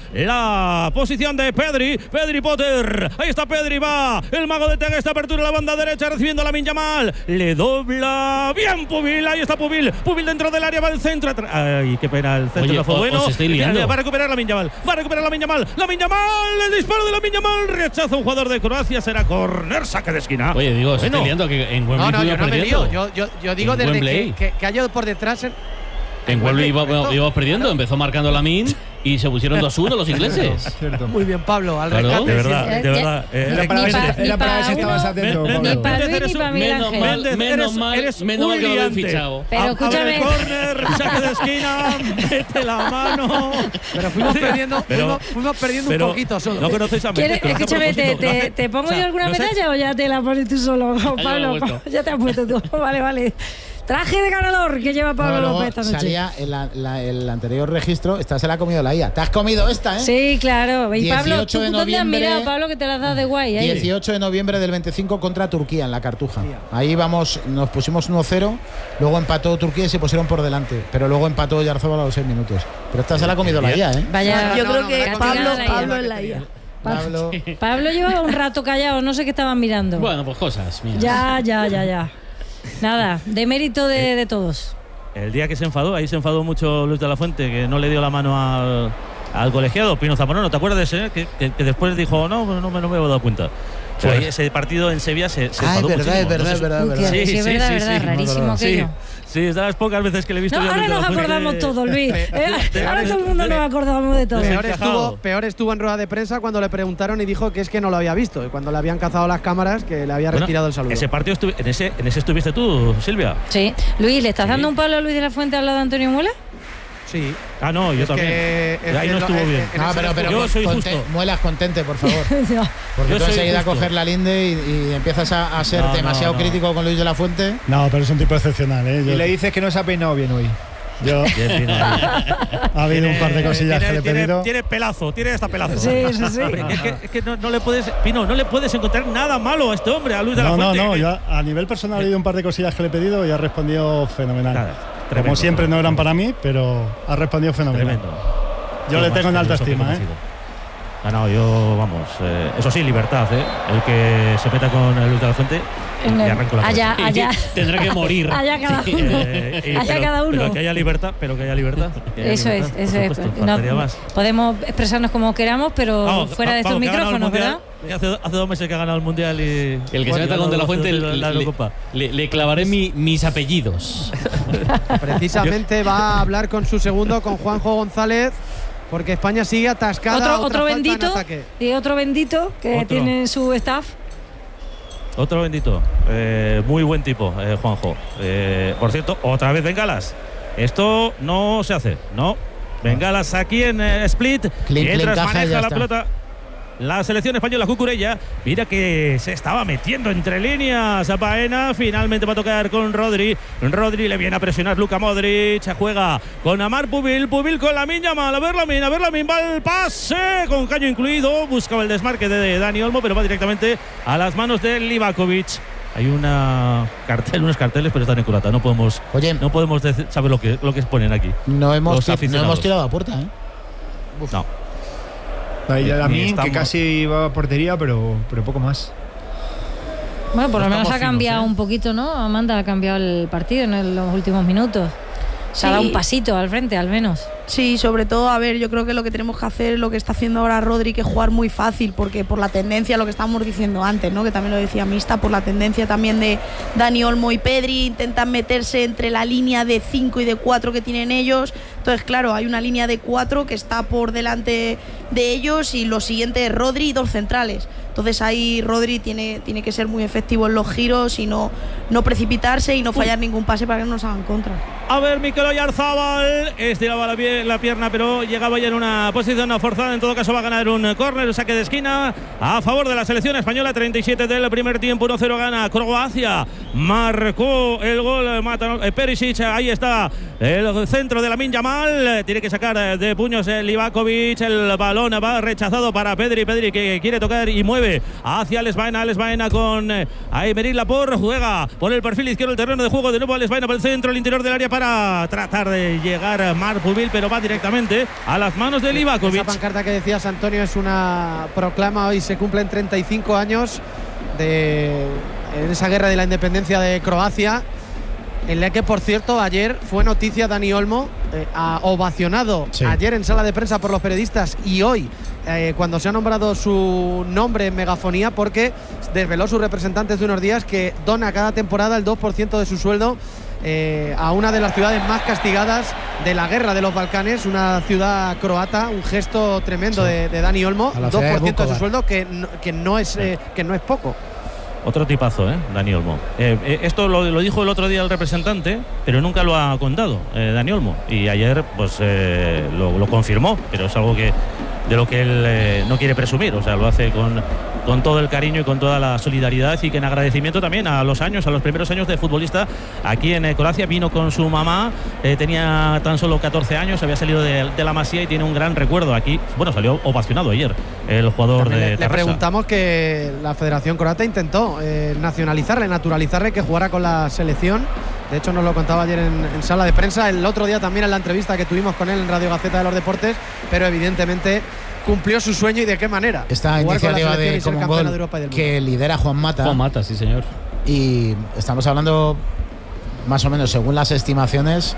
la posición de Pedri. Pedri Potter. Ahí está Pedri, va. El mago de Tega, esta apertura a la banda derecha recibiendo la Minyamal. Le dobla. Bien Pubil. Ahí está Pubil. Pubil dentro del área, va al centro. Ay, qué pena. El centro Oye, no fue o- bueno. os estoy liando. Va a recuperar la Minyamal. Va a recuperar la Minyamal. La Minyamal. El disparo de la Minyamal. Rechaza un jugador de Croacia. Será córner. Saque de esquina. Oye, digo, os Bueno. estoy liando que en No, Wembley no, yo iba no me perdiendo. lío. Yo, yo, yo digo En desde que, Wembley. que, que ha ido por detrás. En, En Wembley iba- correcto. íbamos perdiendo, empezó marcando Lamin y se pusieron dos uno los ingleses. Cierto. Muy bien, Pablo. Al Claro. rescate. De verdad, Sí. de verdad. Eh, Era para Ni ver si- pa- era ni para ver pa si estabas uno, atento, Ven- Pablo. Ni para Luis Eres ni un- para Miguel Menos Ángel. mal, Méndez, menos eres- mal, eres menos un mal que lo habéis liante. fichado. Pero A- escúchame. A ver, córner, saque de esquina, mete la mano. Pero fuimos perdiendo, Pero- fuimos, fuimos perdiendo pero un poquito solo. No conocéis a ¿Quieres- Méndez, pero Escúchame, a te, propósito, te, no hace- te pongo o sea, yo alguna no sé- medalla o ya te la pones tú solo, me he Pablo? puesto. Ya te has puesto tú. Vale, vale. Traje de ganador que lleva Pablo No, luego López esta noche. salía en la- la- el anterior registro, esta se la ha comido la I A. Te has comido esta, ¿eh? Sí, claro. Y Pablo, dieciocho ¿tú de dónde has noviembre- mirado, Pablo, que te las das de guay? Ahí. dieciocho de noviembre del veinticinco contra Turquía en la Cartuja. Ahí vamos, nos pusimos uno cero, luego empató Turquía y se pusieron por delante, pero luego empató Oyarzabal a los seis minutos. Pero esta se la ha comido la I A, ¿eh? Vaya, Yo no, creo no, que me la he Pablo, comido la I A. Pablo es la I A. Pablo. Pablo llevaba un rato callado, no sé qué estaban mirando. Bueno, pues cosas. Mira. Ya, ya, ya, ya. Nada, de mérito de, de todos. El día que se enfadó, ahí se enfadó mucho Luis de la Fuente, que no le dio la mano al, al colegiado, Pino Zamorano. ¿Te acuerdas de ese? Que, que, que después dijo, no, no, no me no me he dado cuenta. Pero ahí ese partido en Sevilla se, se Ah, es enfadó verdad, muchísimo. es verdad, No sé es si- verdad, es Uy, verdad. que- sí, es verdad, verdad, rarísimo Sí, aquello. sí, es de las pocas veces que le he visto No, yo a ahora Luis de nos la Fuente. acordamos todos, Luis. Eh, peor ahora es- todo el mundo nos acordamos de todo. Peor Encajado. estuvo, peor estuvo en rueda de prensa cuando le preguntaron y dijo que es que no lo había visto. Y cuando le habían cazado las cámaras, que le había Bueno, retirado el saludo. Ese partido estuvi- en, ese, en ese estuviste tú, Silvia. Sí. Luis, ¿le estás Sí. dando un palo a Luis de la Fuente al lado de Antonio Muela? Sí. Ah, no, yo Es también. que- es Ahí que no lo- estuvo en- bien. en No, ese pero, pero Yo soy conte- justo. muelas contente, por favor. No. Porque Yo tú soy enseguida justo. coger la linde y, y empiezas a, a ser No, no, demasiado no. crítico con Luis de la Fuente. No, pero es un tipo excepcional, ¿eh? Yo, Y le dices que no se ha peinado bien hoy. yo- Bien, Pino, ahí. ha habido un par de cosillas tiene, que le he tiene- pedido. tiene pelazo, tiene hasta pelazo. Sí, sí, sí. Hombre, es que, es que no, no le puedes, Pino, no le puedes encontrar nada malo a este hombre, a Luis de la No, no, Fuente. no. que- Yo a nivel personal he oído un par de cosillas que le he pedido y ha respondido fenomenal. Nada, Como tremendo, siempre no eran para mí, pero ha respondido fenomenal. Tremendo. Yo Qué le más tengo en alta filosófico estima, ha ¿eh? sido. Ah, no, yo, vamos, eh, eso sí, libertad, ¿eh? El que se meta con el Luis de la Fuente En y el- arranco la allá, cabeza. allá. Tendrá que morir. Allá cada Sí, uno. eh, y- Allá pero- cada uno. Pero que haya libertad, pero que haya libertad. que haya Eso es, libertad, eso por es. supuesto, No- faltaría más. podemos expresarnos como queramos, pero Vamos, fuera de vamos, estos que ha ganado el micrófonos, Mundial. ¿verdad? Hace, hace dos meses que ha ganado el Mundial y… El que se meta con De la Fuente le, la le- Eurocopa. le- le clavaré mi- mis apellidos. Precisamente va a hablar con su segundo, con Juanjo González, porque España sigue atascada. Otro, otra otro falta en bendito ataque. y otro bendito que Otro. tiene su staff. Otro bendito. Eh, muy buen tipo, eh, Juanjo. Eh, por cierto, otra vez bengalas. Esto no se hace, ¿no? Bengalas aquí en eh, Split. Clink, Mientras clink, caja y maneja ya la está. pelota la selección española, Cucurella. Mira que se estaba metiendo entre líneas a Baena. Finalmente va a tocar con Rodri. Rodri le viene a presionar Luka Modric. Juega con Amar Pubil. Pubil con la Minyamal. A ver la min, a ver la min. Va el pase con caño incluido. Buscaba el desmarque de Dani Olmo, pero va directamente a las manos de Livakovic. Hay una cartel, unos carteles, pero están en curata. No podemos, Oye, no podemos decir- saber lo que, lo que ponen aquí. no hemos, los ti- no aficionados. hemos tirado a puerta, ¿eh? No. Ahí Ni- a ni mí, que estamos- casi va a portería, pero, pero poco más. Bueno, por No lo menos estamos ha cambiado finos, ¿eh? un poquito, ¿no? Amanda ha cambiado el partido en los últimos minutos. Se ha Sí. dado un pasito al frente, al menos. Sí, sobre todo, a ver, yo creo que lo que tenemos que hacer es lo que está haciendo ahora Rodri, que es jugar muy fácil, porque por la tendencia, lo que estábamos diciendo antes, ¿no? Que también lo decía Mista, por la tendencia también de Dani Olmo y Pedri, intentan meterse entre la línea de cinco y de cuatro que tienen ellos. Entonces, claro, hay una línea de cuatro que está por delante de ellos y lo siguiente es Rodri y dos centrales. Entonces ahí Rodri tiene, tiene que ser muy efectivo en los giros y no, no precipitarse y no fallar ningún pase para que no nos hagan contra. A ver, Mikel Oyarzabal estiraba la, pie- la pierna, pero llegaba ya en una posición forzada. En todo caso, va a ganar un córner, saque de esquina a favor de la selección española. treinta y siete del primer tiempo, uno cero gana Croacia. Marcó el gol, mata, eh, Perisic. Ahí está el centro de la Minyamal. mal. Tiene que sacar de puños el Livakovic. El balón va rechazado para Pedri. Pedri que quiere tocar y mueve hacia Alex Baena. Alex Baena con Aymeric Laporte. Juega por el perfil izquierdo el terreno de juego. De nuevo Alex Baena por el centro, el interior del área para tratar de llegar a Marc Pubil, pero va directamente a las manos de Livakovic. Esa pancarta que decías, Antonio, es una proclama. Hoy se cumplen treinta y cinco años de en esa guerra de la independencia de Croacia, en la que, por cierto, ayer fue noticia Dani Olmo, eh, ha ovacionado sí. ayer en sala de prensa por los periodistas y hoy eh, cuando se ha nombrado su nombre en megafonía, porque desveló sus representantes de unos días que dona cada temporada el dos por ciento de su sueldo eh, a una de las ciudades más castigadas de la guerra de los Balcanes, una ciudad croata, un gesto tremendo sí. de, de Dani Olmo, dos por ciento de, de su sueldo, que no, que no es eh, que no es poco. Otro tipazo, ¿eh? Dani Olmo. Eh, eh, esto lo, lo dijo el otro día el representante, pero nunca lo ha contado eh, Dani Olmo. Y ayer, pues, eh, lo, lo confirmó, pero es algo que de lo que él eh, no quiere presumir. O sea, lo hace con, con todo el cariño y con toda la solidaridad, y que en agradecimiento también a los años, a los primeros años de futbolista aquí en eh, Croacia. Vino con su mamá, eh, tenía tan solo catorce años, había salido de, de la Masía y tiene un gran recuerdo aquí. Bueno, salió ovacionado ayer el jugador también de le, Tarrasa. Le preguntamos que la Federación Croata intentó eh, nacionalizarle, naturalizarle, que jugara con la selección. De hecho, nos lo contaba ayer en, en sala de prensa, el otro día también en la entrevista que tuvimos con él en Radio Gaceta de los Deportes, pero evidentemente cumplió su sueño. ¿Y de qué manera? Esta iniciativa de Common Goal de que lidera Juan Mata. Juan Mata, sí señor. Y estamos hablando, más o menos, según las estimaciones,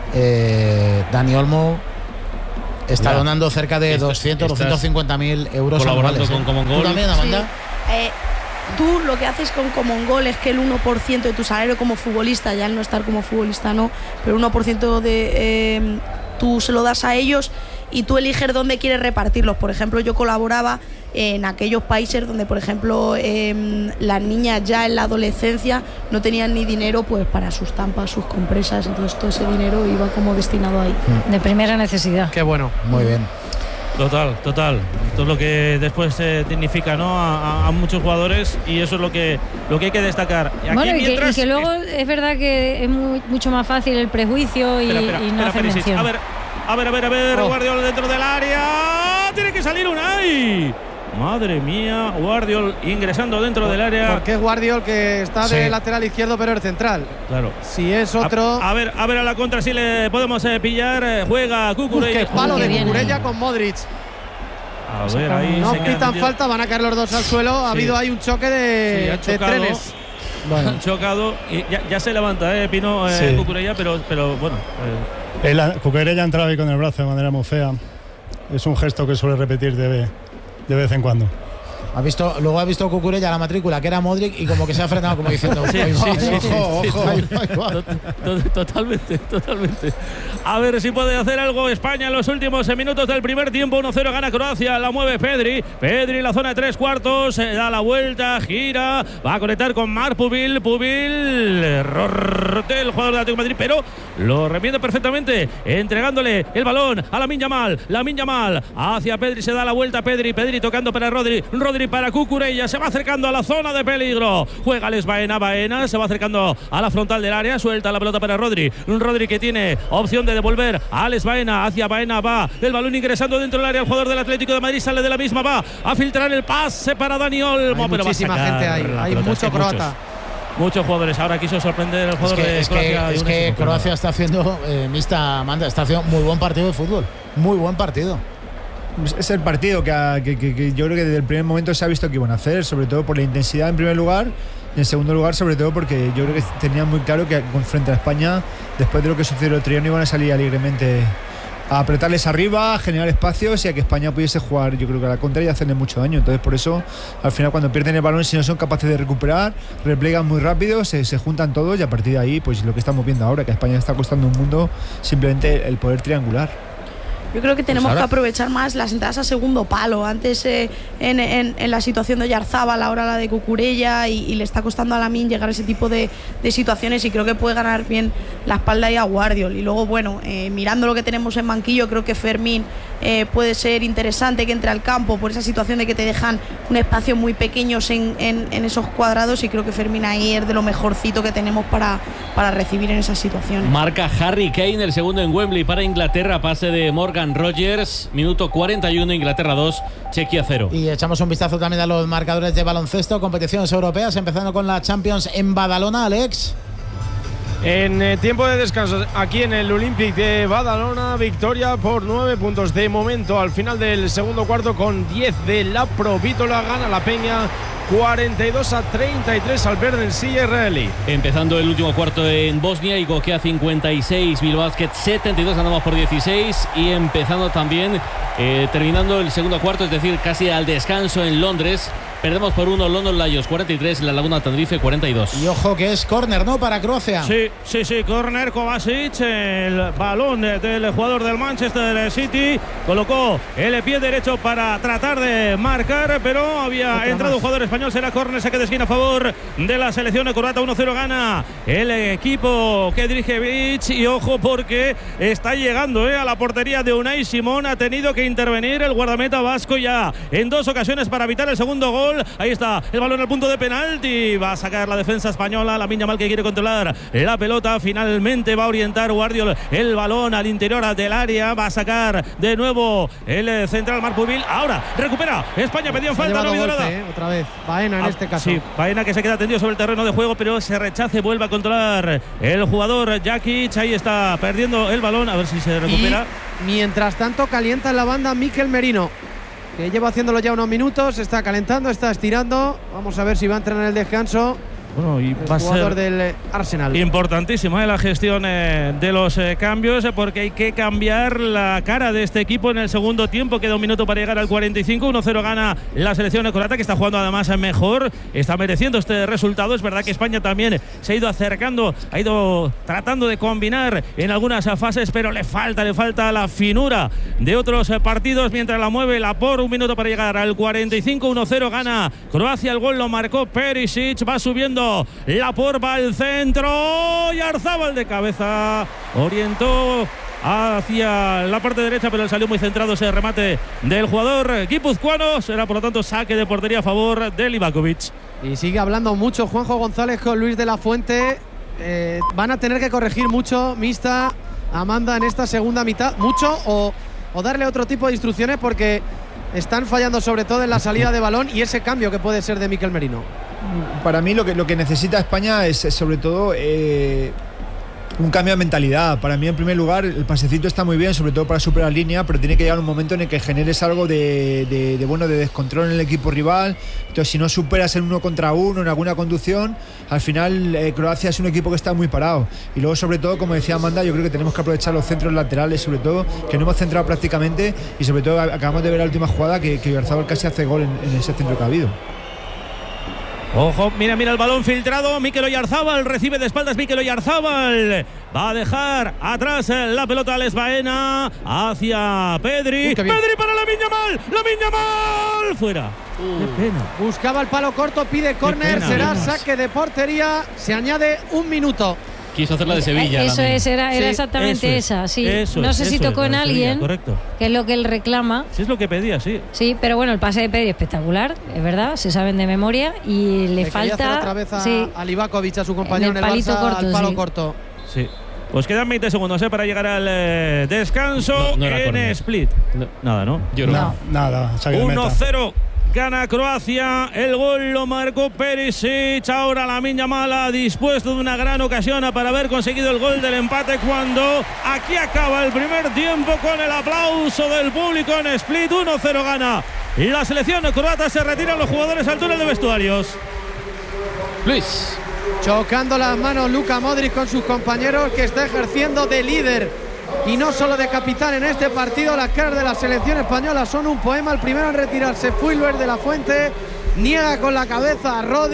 eh, Dani Olmo está ya. donando cerca de Esto, doscientos, doscientos cincuenta mil euros colaborando anuales. con ¿eh? Common Goal. ¿Tú también, Amanda? Sí. Eh, tú lo que haces con Common Goal es que el uno por ciento de tu salario como futbolista, ya al no estar como futbolista no, pero el uno por ciento de eh, tú se lo das a ellos y tú eliges dónde quieres repartirlos. Por ejemplo, yo colaboraba en aquellos países donde, por ejemplo, eh, las niñas ya en la adolescencia no tenían ni dinero pues para sus tampas, sus compresas, entonces todo ese dinero iba como destinado ahí. De primera necesidad. Qué bueno. Muy bien. Total, total. Esto es lo que después se eh, dignifica, ¿no? A, a, a muchos jugadores, y eso es lo que lo que hay que destacar. Aquí bueno, y, mientras... que, y que luego es verdad que es muy, mucho más fácil el prejuicio y, espera, espera, y no espera, hacer Perisic. mención. A ver, a ver, a ver, a ver. Oh. Guardiol dentro del área. Tiene que salir Unai. Madre mía, Guardiol ingresando dentro del área. Porque es Guardiol que está de sí. lateral izquierdo, pero es central. Claro. Si es otro. A, a ver, a ver a la contra si le podemos eh, pillar. Eh, juega Cucurella. Uf, qué palo de Cucurella con Modric. A ver, ahí no se pitan falta, van a caer los dos al suelo. Ha sí. habido ahí un choque de, sí, de trenes. Bueno. Han chocado y ya, ya se levanta, eh, Pino, eh, sí. Cucurella, pero, pero bueno. Eh. El, Cucurella entraba ahí con el brazo de manera muy fea. Es un gesto que suele repetir de, de vez en cuando. Ha visto, luego ha visto Cucurella la matrícula, que era Modric, y como que se ha frenado, como diciendo, sí, sí, sí, sí, ojo, sí, ojo. Sí, sí. Totalmente, totalmente. A ver si puede hacer algo España en los últimos minutos del primer tiempo. uno cero gana Croacia, la mueve Pedri. Pedri en la zona de tres cuartos, da la vuelta, gira, va a conectar con Marc Pubil. Pubil, error del jugador de Atlético de Madrid, pero lo remiende perfectamente, entregándole el balón a Lamine Yamal. Lamine Yamal hacia Pedri, se da la vuelta Pedri. Pedri tocando para Rodri. Rodri para Cucurella, se va acercando a la zona de peligro. Juega Les Baena, Baena se va acercando a la frontal del área, suelta la pelota para Rodri. Rodri que tiene opción de devolver a Les Baena, hacia Baena va el balón ingresando dentro del área. El jugador del Atlético de Madrid sale de la misma, va a filtrar el pase para Dani Olmo. Hay pero muchísima va a gente ahí, hay pelota. mucho es que croata. Muchos, muchos jugadores. Ahora quiso sorprender el jugador es que, de es Croacia. Que, es que Croacia está haciendo, eh, mixta Amanda, está haciendo muy buen partido de fútbol. Muy buen partido. Es el partido que, que, que, que yo creo que desde el primer momento se ha visto que iban a hacer, sobre todo por la intensidad en primer lugar, y en segundo lugar sobre todo porque yo creo que tenían muy claro que frente a España, después de lo que sucedió el otro día, no iban a salir alegremente a apretarles arriba, a generar espacios y a que España pudiese jugar, yo creo que a la contra y hacerle mucho daño. Entonces por eso al final cuando pierden el balón, si no son capaces de recuperar, replegan muy rápido, se, se juntan todos y a partir de ahí pues lo que estamos viendo ahora, que a España está costando un mundo simplemente el poder triangular. Yo creo que tenemos Pues que aprovechar más las entradas a segundo palo. Antes eh, en, en, en la situación de Oyarzábal, ahora la de Cucurella, y, y le está costando a Lamine llegar a ese tipo de, de situaciones, y creo que puede ganar bien la espalda y a Guardiol. Y luego, bueno, eh, mirando lo que tenemos en banquillo, creo que Fermín eh, puede ser interesante que entre al campo por esa situación de que te dejan un espacio muy pequeños en, en, en esos cuadrados, y creo que Fermín ahí es de lo mejorcito que tenemos para, para recibir en esas situaciones. Marca Harry Kane, el segundo en Wembley para Inglaterra, pase de Morgan Rogers, minuto cuarenta y uno, Inglaterra dos, Chequia cero. Y echamos un vistazo también a los marcadores de baloncesto, competiciones europeas, empezando con la Champions en Badalona, Alex. En eh, tiempo de descanso, aquí en el Olympic de Badalona, victoria por nueve puntos de momento al final del segundo cuarto, con diez de la Provítola. Gana la Peña cuarenta y dos a treinta y tres al Verdensi israelí. Empezando el último cuarto en Bosnia, Igokea cincuenta y seis, Bilbao Basket setenta y dos, andamos por dieciséis. Y empezando también, eh, terminando el segundo cuarto, es decir, casi al descanso en Londres, perdemos por uno, London Lions cuarenta y tres, La Laguna Tenerife cuarenta y dos. Y ojo que es córner, ¿no?, para Croacia. Sí, sí, sí, córner, Kovacic, el balón del jugador del Manchester City, colocó el pie derecho para tratar de marcar, pero había Otra entrado más. un jugador español. Será córner, saque de esquina a favor de la selección croata. uno cero gana el equipo que dirige Vic, y ojo porque está llegando eh, a la portería de Unai Simón. Ha tenido que intervenir el guardameta vasco ya en dos ocasiones para evitar el segundo gol. Ahí está el balón al punto de penalti, va a sacar la defensa española. Lamine Yamal, que quiere controlar la pelota, finalmente va a orientar Guardiol el balón al interior del área, va a sacar de nuevo el central Marpubil. Ahora recupera España, pedían falta, no ha habido nada. Eh, otra vez Baena en ah, este caso. Sí, Baena, que se queda tendido sobre el terreno de juego, pero se rechace, vuelve a controlar el jugador Jakic. Ahí está perdiendo el balón, a ver si se recupera. Y mientras tanto calienta en la banda Mikel Merino, que lleva haciéndolo ya unos minutos, está calentando, está estirando. Vamos a ver si va a entrar en el descanso. Bueno, y el va a jugador ser del Arsenal. Importantísimo eh, la gestión eh, de los eh, cambios, eh, porque hay que cambiar la cara de este equipo en el segundo tiempo. Queda un minuto para llegar al cuarenta y cinco. uno cero gana la selección croata, que está jugando además mejor, está mereciendo este resultado. Es verdad que España también se ha ido acercando, ha ido tratando de combinar en algunas fases, pero le falta, le falta la finura de otros eh, partidos. Mientras la mueve la por, un minuto para llegar al cuarenta y cinco. uno cero gana Croacia. El gol lo marcó Perisic, va subiendo la por, va al centro, y Oyarzábal de cabeza orientó hacia la parte derecha, pero salió muy centrado ese remate del jugador guipuzcoano. Será por lo tanto saque de portería a favor de Livakovic. Y sigue hablando mucho Juanjo González con Luis de la Fuente. Eh, van a tener que corregir mucho, Mista, Amanda, en esta segunda mitad, mucho, o, o darle otro tipo de instrucciones, porque están fallando sobre todo en la salida de balón y ese cambio que puede ser de Mikel Merino. Para mí lo que, lo que necesita España es, es sobre todo eh, un cambio de mentalidad. Para mí, en primer lugar, el pasecito está muy bien, sobre todo para superar línea, pero tiene que llegar un momento en el que generes algo de, de, de, bueno, de descontrol en el equipo rival. Entonces, si no superas el uno contra uno en alguna conducción, al final eh, Croacia es un equipo que está muy parado. Y luego, sobre todo, como decía Amanda, yo creo que tenemos que aprovechar los centros laterales, sobre todo, que no hemos centrado prácticamente, y sobre todo acabamos de ver la última jugada que, que Oyarzábal casi hace gol en, en ese centro que ha habido. Ojo, mira, mira el balón filtrado. Mikel Oyarzábal recibe de espaldas. Mikel Oyarzábal va a dejar atrás la pelota a Alex Baena hacia Pedri. Uy, Pedri para Lamine Yamal. Lamine Yamal fuera. Uh. Qué pena. Buscaba el palo corto, pide córner, será penas. saque de portería. Se añade un minuto. Quiso hacer la de Sevilla. Eso también. es, era, era Sí, exactamente eso esa, es, sí. eso no es, sé si eso tocó es, en la de Sevilla, alguien, correcto. que es lo que él reclama. Si es lo que pedía, sí. Sí, pero bueno, el pase de Pedri espectacular, es verdad, se saben de memoria, y le Le falta hacer otra vez a, sí, a Livakovic, a su compañero en en el, el palito Barça, corto, al palo sí. corto. Sí. Pues quedan veinte segundos ¿eh? para llegar al eh, descanso. No, no era en córner. Split. No, nada, ¿no? Yo creo No. Nada, saque de meta. uno cero. Gana Croacia, el gol lo marcó Perisic. Ahora Lamine Yamal ha dispuesto de una gran ocasión para haber conseguido el gol del empate, cuando aquí acaba el primer tiempo con el aplauso del público en Split. uno cero gana la selección croata, se retiran los jugadores al túnel de vestuarios. Luis. Chocando las manos Luka Modric con sus compañeros, que está ejerciendo de líder y no solo de capitán en este partido. Las caras de la selección española son un poema. El primero en retirarse fue Luis de la Fuente. Niega con la cabeza a Rodri.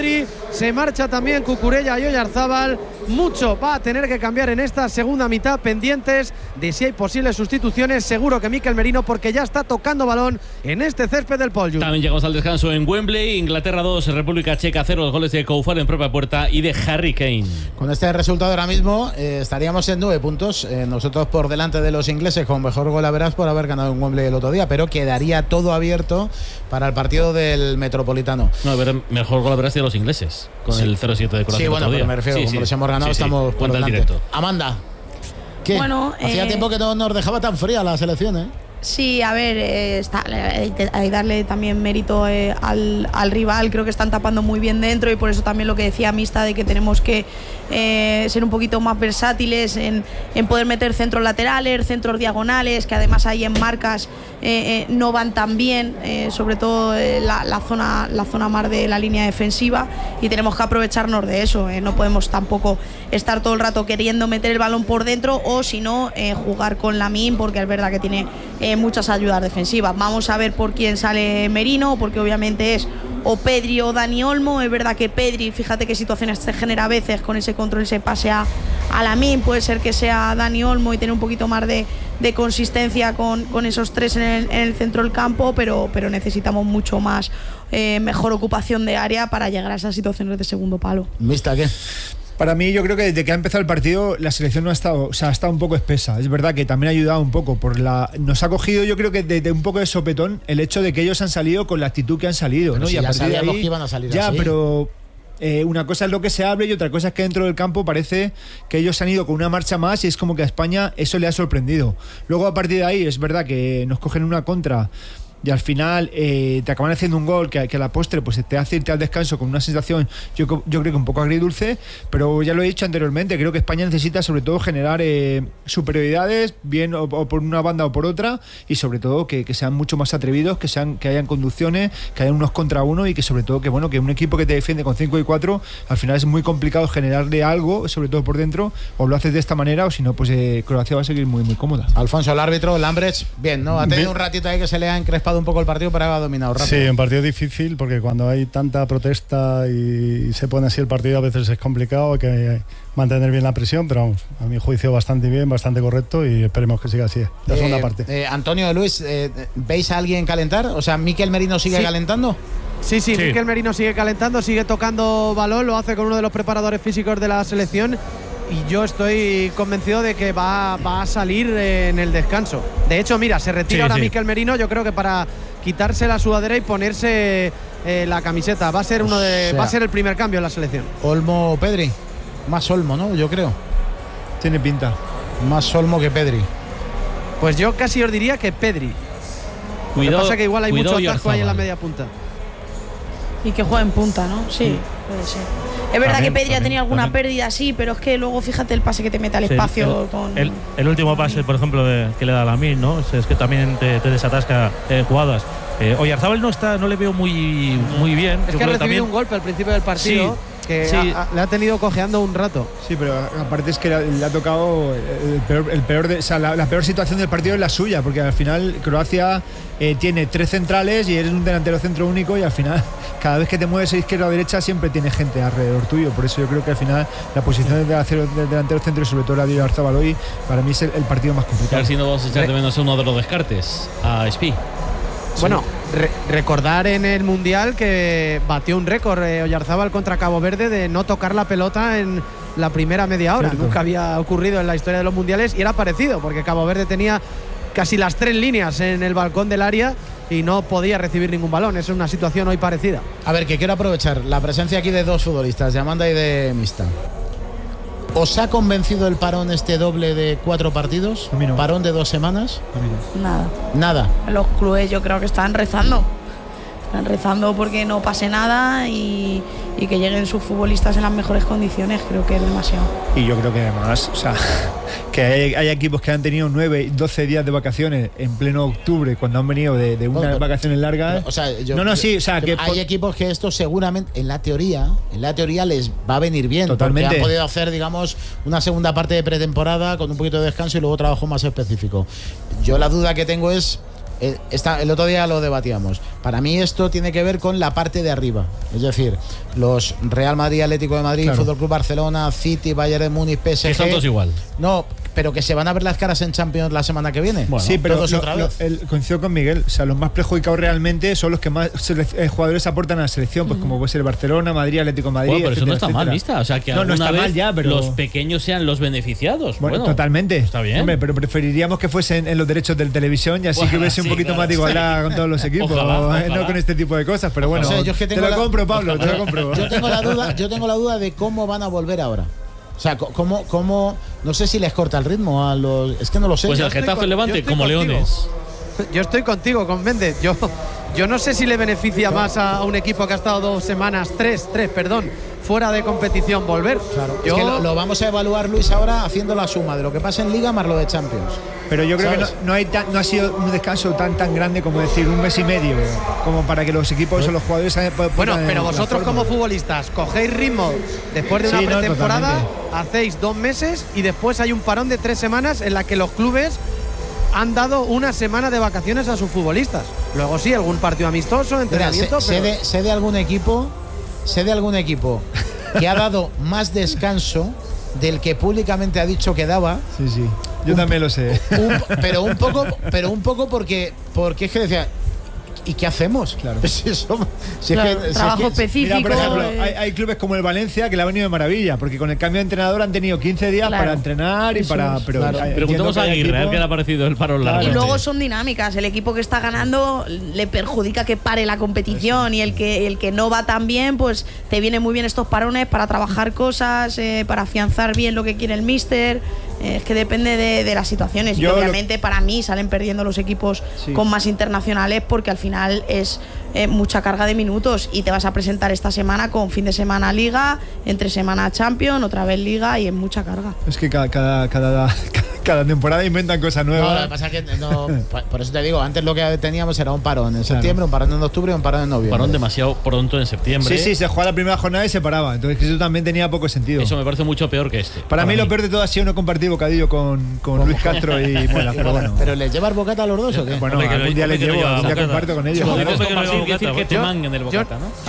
Se marcha también Cucurella y Oyarzábal. Mucho va a tener que cambiar en esta segunda mitad, pendientes de si hay posibles sustituciones. Seguro que Mikel Merino, porque ya está tocando balón en este césped del Paul. También llegamos al descanso en Wembley. Inglaterra dos, República Checa cero. Los goles de Koufar en propia puerta y de Harry Kane. Con este resultado ahora mismo eh, estaríamos en nueve puntos. Eh, nosotros por delante de los ingleses con mejor gol a verás por haber ganado en Wembley el otro día, pero quedaría todo abierto para el partido del Metropolitano. No, pero mejor gol a verás de los ingleses con sí. el cero siete de Croacia. Sí, bueno, pero me refiero, sí, como sí. los hemos ganado, sí, sí. estamos por delante. Directo. Amanda, ¿qué? Bueno, hacía eh... tiempo que no nos dejaba tan fría la selección, ¿eh? Sí, a ver, eh, está, hay que darle también mérito eh, al, al rival. Creo que están tapando muy bien dentro y por eso también lo que decía Mista de que tenemos que eh, ser un poquito más versátiles en, en poder meter centros laterales, centros diagonales, que además ahí en marcas eh, eh, no van tan bien, eh, sobre todo eh, la, la, zona, la zona más de la línea defensiva, y tenemos que aprovecharnos de eso. Eh, no podemos tampoco estar todo el rato queriendo meter el balón por dentro o si no eh, jugar con Lamine, porque es verdad que tiene eh, muchas ayudas defensivas. Vamos a ver por quién sale Merino, porque obviamente es o Pedri o Dani Olmo. Es verdad que Pedri, fíjate qué situaciones se genera a veces con ese control, ese pase a, a Lamine. Puede ser que sea Dani Olmo y tener un poquito más de, de consistencia con, con esos tres en el, en el centro del campo, pero, pero necesitamos mucho más eh, mejor ocupación de área para llegar a esas situaciones de segundo palo. ¿Mista qué? Para mí, yo creo que desde que ha empezado el partido la selección no ha estado, o sea, ha estado un poco espesa. Es verdad que también ha ayudado un poco por la, nos ha cogido, yo creo que de, de un poco de sopetón el hecho de que ellos han salido con la actitud que han salido, pero ¿no? Si y a ya partir de sabíamos ahí, que iban a salir ya, así. pero eh, una cosa es lo que se hable y otra cosa es que dentro del campo parece que ellos han ido con una marcha más y es como que a España eso le ha sorprendido. Luego a partir de ahí es verdad que nos cogen una contra y al final eh, te acaban haciendo un gol que, que a la postre pues te hace irte al descanso con una sensación, yo, yo creo que un poco agridulce, pero ya lo he dicho anteriormente, creo que España necesita sobre todo generar eh, superioridades, bien o, o por una banda o por otra, y sobre todo que, que sean mucho más atrevidos, que sean que hayan conducciones, que hayan unos contra uno y que sobre todo que bueno que un equipo que te defiende con cinco y cuatro al final es muy complicado generarle algo, sobre todo por dentro, o lo haces de esta manera o si no pues eh, Croacia va a seguir muy muy cómoda. Alfonso, el árbitro, Lambrecht, bien, ¿no? Ha tenido bien. un ratito ahí que se le ha encrespado un poco el partido, pero ha dominado rápido. Sí, un partido difícil porque cuando hay tanta protesta y se pone así el partido a veces es complicado, hay que mantener bien la presión, pero vamos, a mi juicio bastante bien, bastante correcto y esperemos que siga así la eh, segunda parte. Eh, Antonio, Luis, eh, ¿veis a alguien calentar? O sea, ¿Mikel Merino sigue sí. calentando? Sí, sí, sí, Mikel Merino sigue calentando, sigue tocando balón, lo hace con uno de los preparadores físicos de la selección. Y yo estoy convencido de que va, va a salir en el descanso. De hecho, mira, se retira sí, ahora sí. Mikel Merino, yo creo que para quitarse la sudadera y ponerse eh, la camiseta. Va a ser uno de, o sea, va a ser el primer cambio en la selección. Olmo o Pedri. Más Olmo, ¿no? Yo creo. Tiene pinta. Más Olmo que Pedri. Pues yo casi os diría que Pedri. Cuidado, lo que pasa que igual hay mucho atasco ahí en la media punta. Y que juega en punta, ¿no? Sí, sí. puede ser. Es verdad también, que Pedri también, ha tenido alguna también. pérdida, sí, pero es que luego fíjate el pase que te mete al sí, espacio. El, con el, el último pase, por ejemplo, de, que le da a Lamine, ¿no? Es, es que también te, te desatasca eh, jugadas. Eh, Oyarzábal no está, no le veo muy, muy bien. Es Yo que ha recibido también... un golpe al principio del partido. Sí. Que sí. ha, ha, le ha tenido cojeando un rato. Sí, pero aparte es que le, le ha tocado el peor, el peor de, o sea, la, la peor situación del partido es la suya, porque al final Croacia eh, tiene tres centrales y eres un delantero centro único y al final cada vez que te mueves a izquierda o a derecha siempre tiene gente alrededor tuyo. Por eso yo creo que al final la posición del delantero, del delantero centro y sobre todo la de Oyarzábal hoy para mí es el, el partido más complicado. A ver si no vamos a echar de menos uno de los descartes a Spi. Bueno, re recordar en el Mundial que batió un récord eh, Oyarzábal contra Cabo Verde de no tocar la pelota en la primera media hora. Cierto. Nunca había ocurrido en la historia de los mundiales y era parecido, porque Cabo Verde tenía casi las tres líneas en el balcón del área y no podía recibir ningún balón. Es una situación hoy parecida. A ver, que quiero aprovechar la presencia aquí de dos futbolistas, de Amanda y de Mista. ¿Os ha convencido el parón este doble de cuatro partidos? A mí no. ¿Parón de dos semanas? A mí no. Nada. Nada. Los clubes yo creo que están rezando. Están rezando porque no pase nada y, y que lleguen sus futbolistas en las mejores condiciones. Creo que es demasiado. Y yo creo que además, o sea, que hay, hay equipos que han tenido nueve, doce días de vacaciones en pleno octubre cuando han venido de, de unas no, vacaciones largas. O sea, yo, no, no, sí, o sea, que hay equipos que esto seguramente, en la teoría, en la teoría les va a venir bien. Totalmente. Porque han podido hacer, digamos, una segunda parte de pretemporada con un poquito de descanso y luego trabajo más específico. Yo la duda que tengo es eh, esta, el otro día lo debatíamos. Para mí esto tiene que ver con la parte de arriba. Es decir, los Real Madrid, Atlético de Madrid, claro. Fútbol Club Barcelona, City, Bayern de Múnich, P S G. Que son todos igual. No, pero que se van a ver las caras en Champions la semana que viene. Bueno, sí, pero lo, otra vez. Lo, el, coincido con Miguel. O sea, los más perjudicados realmente son los que más eh, jugadores aportan a la selección, pues mm. como puede ser Barcelona, Madrid, Atlético de Madrid. Bueno, pero etcétera, eso no está etcétera. mal vista. O sea, que no, no está vez mal ya, pero los pequeños sean los beneficiados. Bueno, bueno totalmente. Está bien. Hombre, pero preferiríamos que fuesen en los derechos de televisión y así bueno, que hubiese sí, un poquito claro, más de igualdad sí. con todos los equipos, ojalá, ojalá. No con este tipo de cosas. Pero bueno, o sea, yo es que tengo te lo la... compro, Pablo, te lo compro. Yo tengo la duda, yo tengo la duda de cómo van a volver ahora. O sea, ¿cómo, cómo, no sé si les corta el ritmo a los... Es que no lo sé. Pues el Getafe Levante, como contigo. Leones. Yo estoy contigo, con Méndez. Yo, yo no sé si le beneficia más a un equipo que ha estado dos semanas, tres, tres, perdón, fuera de competición volver. Claro, yo, es que lo, lo vamos a evaluar, Luis, ahora haciendo la suma de lo que pasa en Liga más lo de Champions. Pero yo creo ¿sabes? que no, no, hay tan, no ha sido un descanso tan tan grande como decir un mes y medio, como para que los equipos o los jugadores puedan. Bueno, pero vosotros como futbolistas cogéis ritmo después de una sí, pretemporada, no, hacéis dos meses y después hay un parón de tres semanas en la que los clubes han dado una semana de vacaciones a sus futbolistas. Luego sí, algún partido amistoso, entrenamiento. Mira, sé, pero... sé, de, sé de algún equipo, sé de algún equipo que ha dado más descanso del que públicamente ha dicho que daba. Sí, sí. Yo un, también lo sé. Un, pero un poco, pero un poco porque, porque es que decía. ¿Y qué hacemos? Claro. Si somos, si claro es que, trabajo si es que, específico. Mira, por ejemplo, eh. hay, hay clubes como el Valencia que le ha venido de maravilla, porque con el cambio de entrenador han tenido quince días claro. para entrenar y Eso para. Pero claro. Preguntamos a Aguirre, a ver qué le ha parecido el paro largo. Y luego son dinámicas. El equipo que está ganando le perjudica que pare la competición y el que el que no va tan bien, pues te vienen muy bien estos parones para trabajar cosas, eh, para afianzar bien lo que quiere el míster. Es que depende de, de las situaciones. Yo y obviamente lo... para mí salen perdiendo los equipos sí. con más internacionales porque al final es eh, mucha carga de minutos y te vas a presentar esta semana con fin de semana Liga, entre semana Champions, otra vez Liga y es mucha carga. Es que cada, cada, cada, cada temporada inventan cosas nuevas. No, lo que pasa es que no, por eso te digo, antes lo que teníamos era un parón en septiembre, claro. un parón en octubre y un parón en noviembre. Parón demasiado pronto en septiembre. Sí, sí, se jugaba la primera jornada y se paraba. Entonces eso también tenía poco sentido. Eso me parece mucho peor que este. Para, para mí, mí lo peor de todo ha sido no compartir bocadillo con, con Luis Castro y Muela, pero bueno. ¿Pero les llevas bocata a los dos o qué? Bueno, algún día les llevo, algún día comparto con ellos. Quiere decir que te manguen el bocata, ¿no?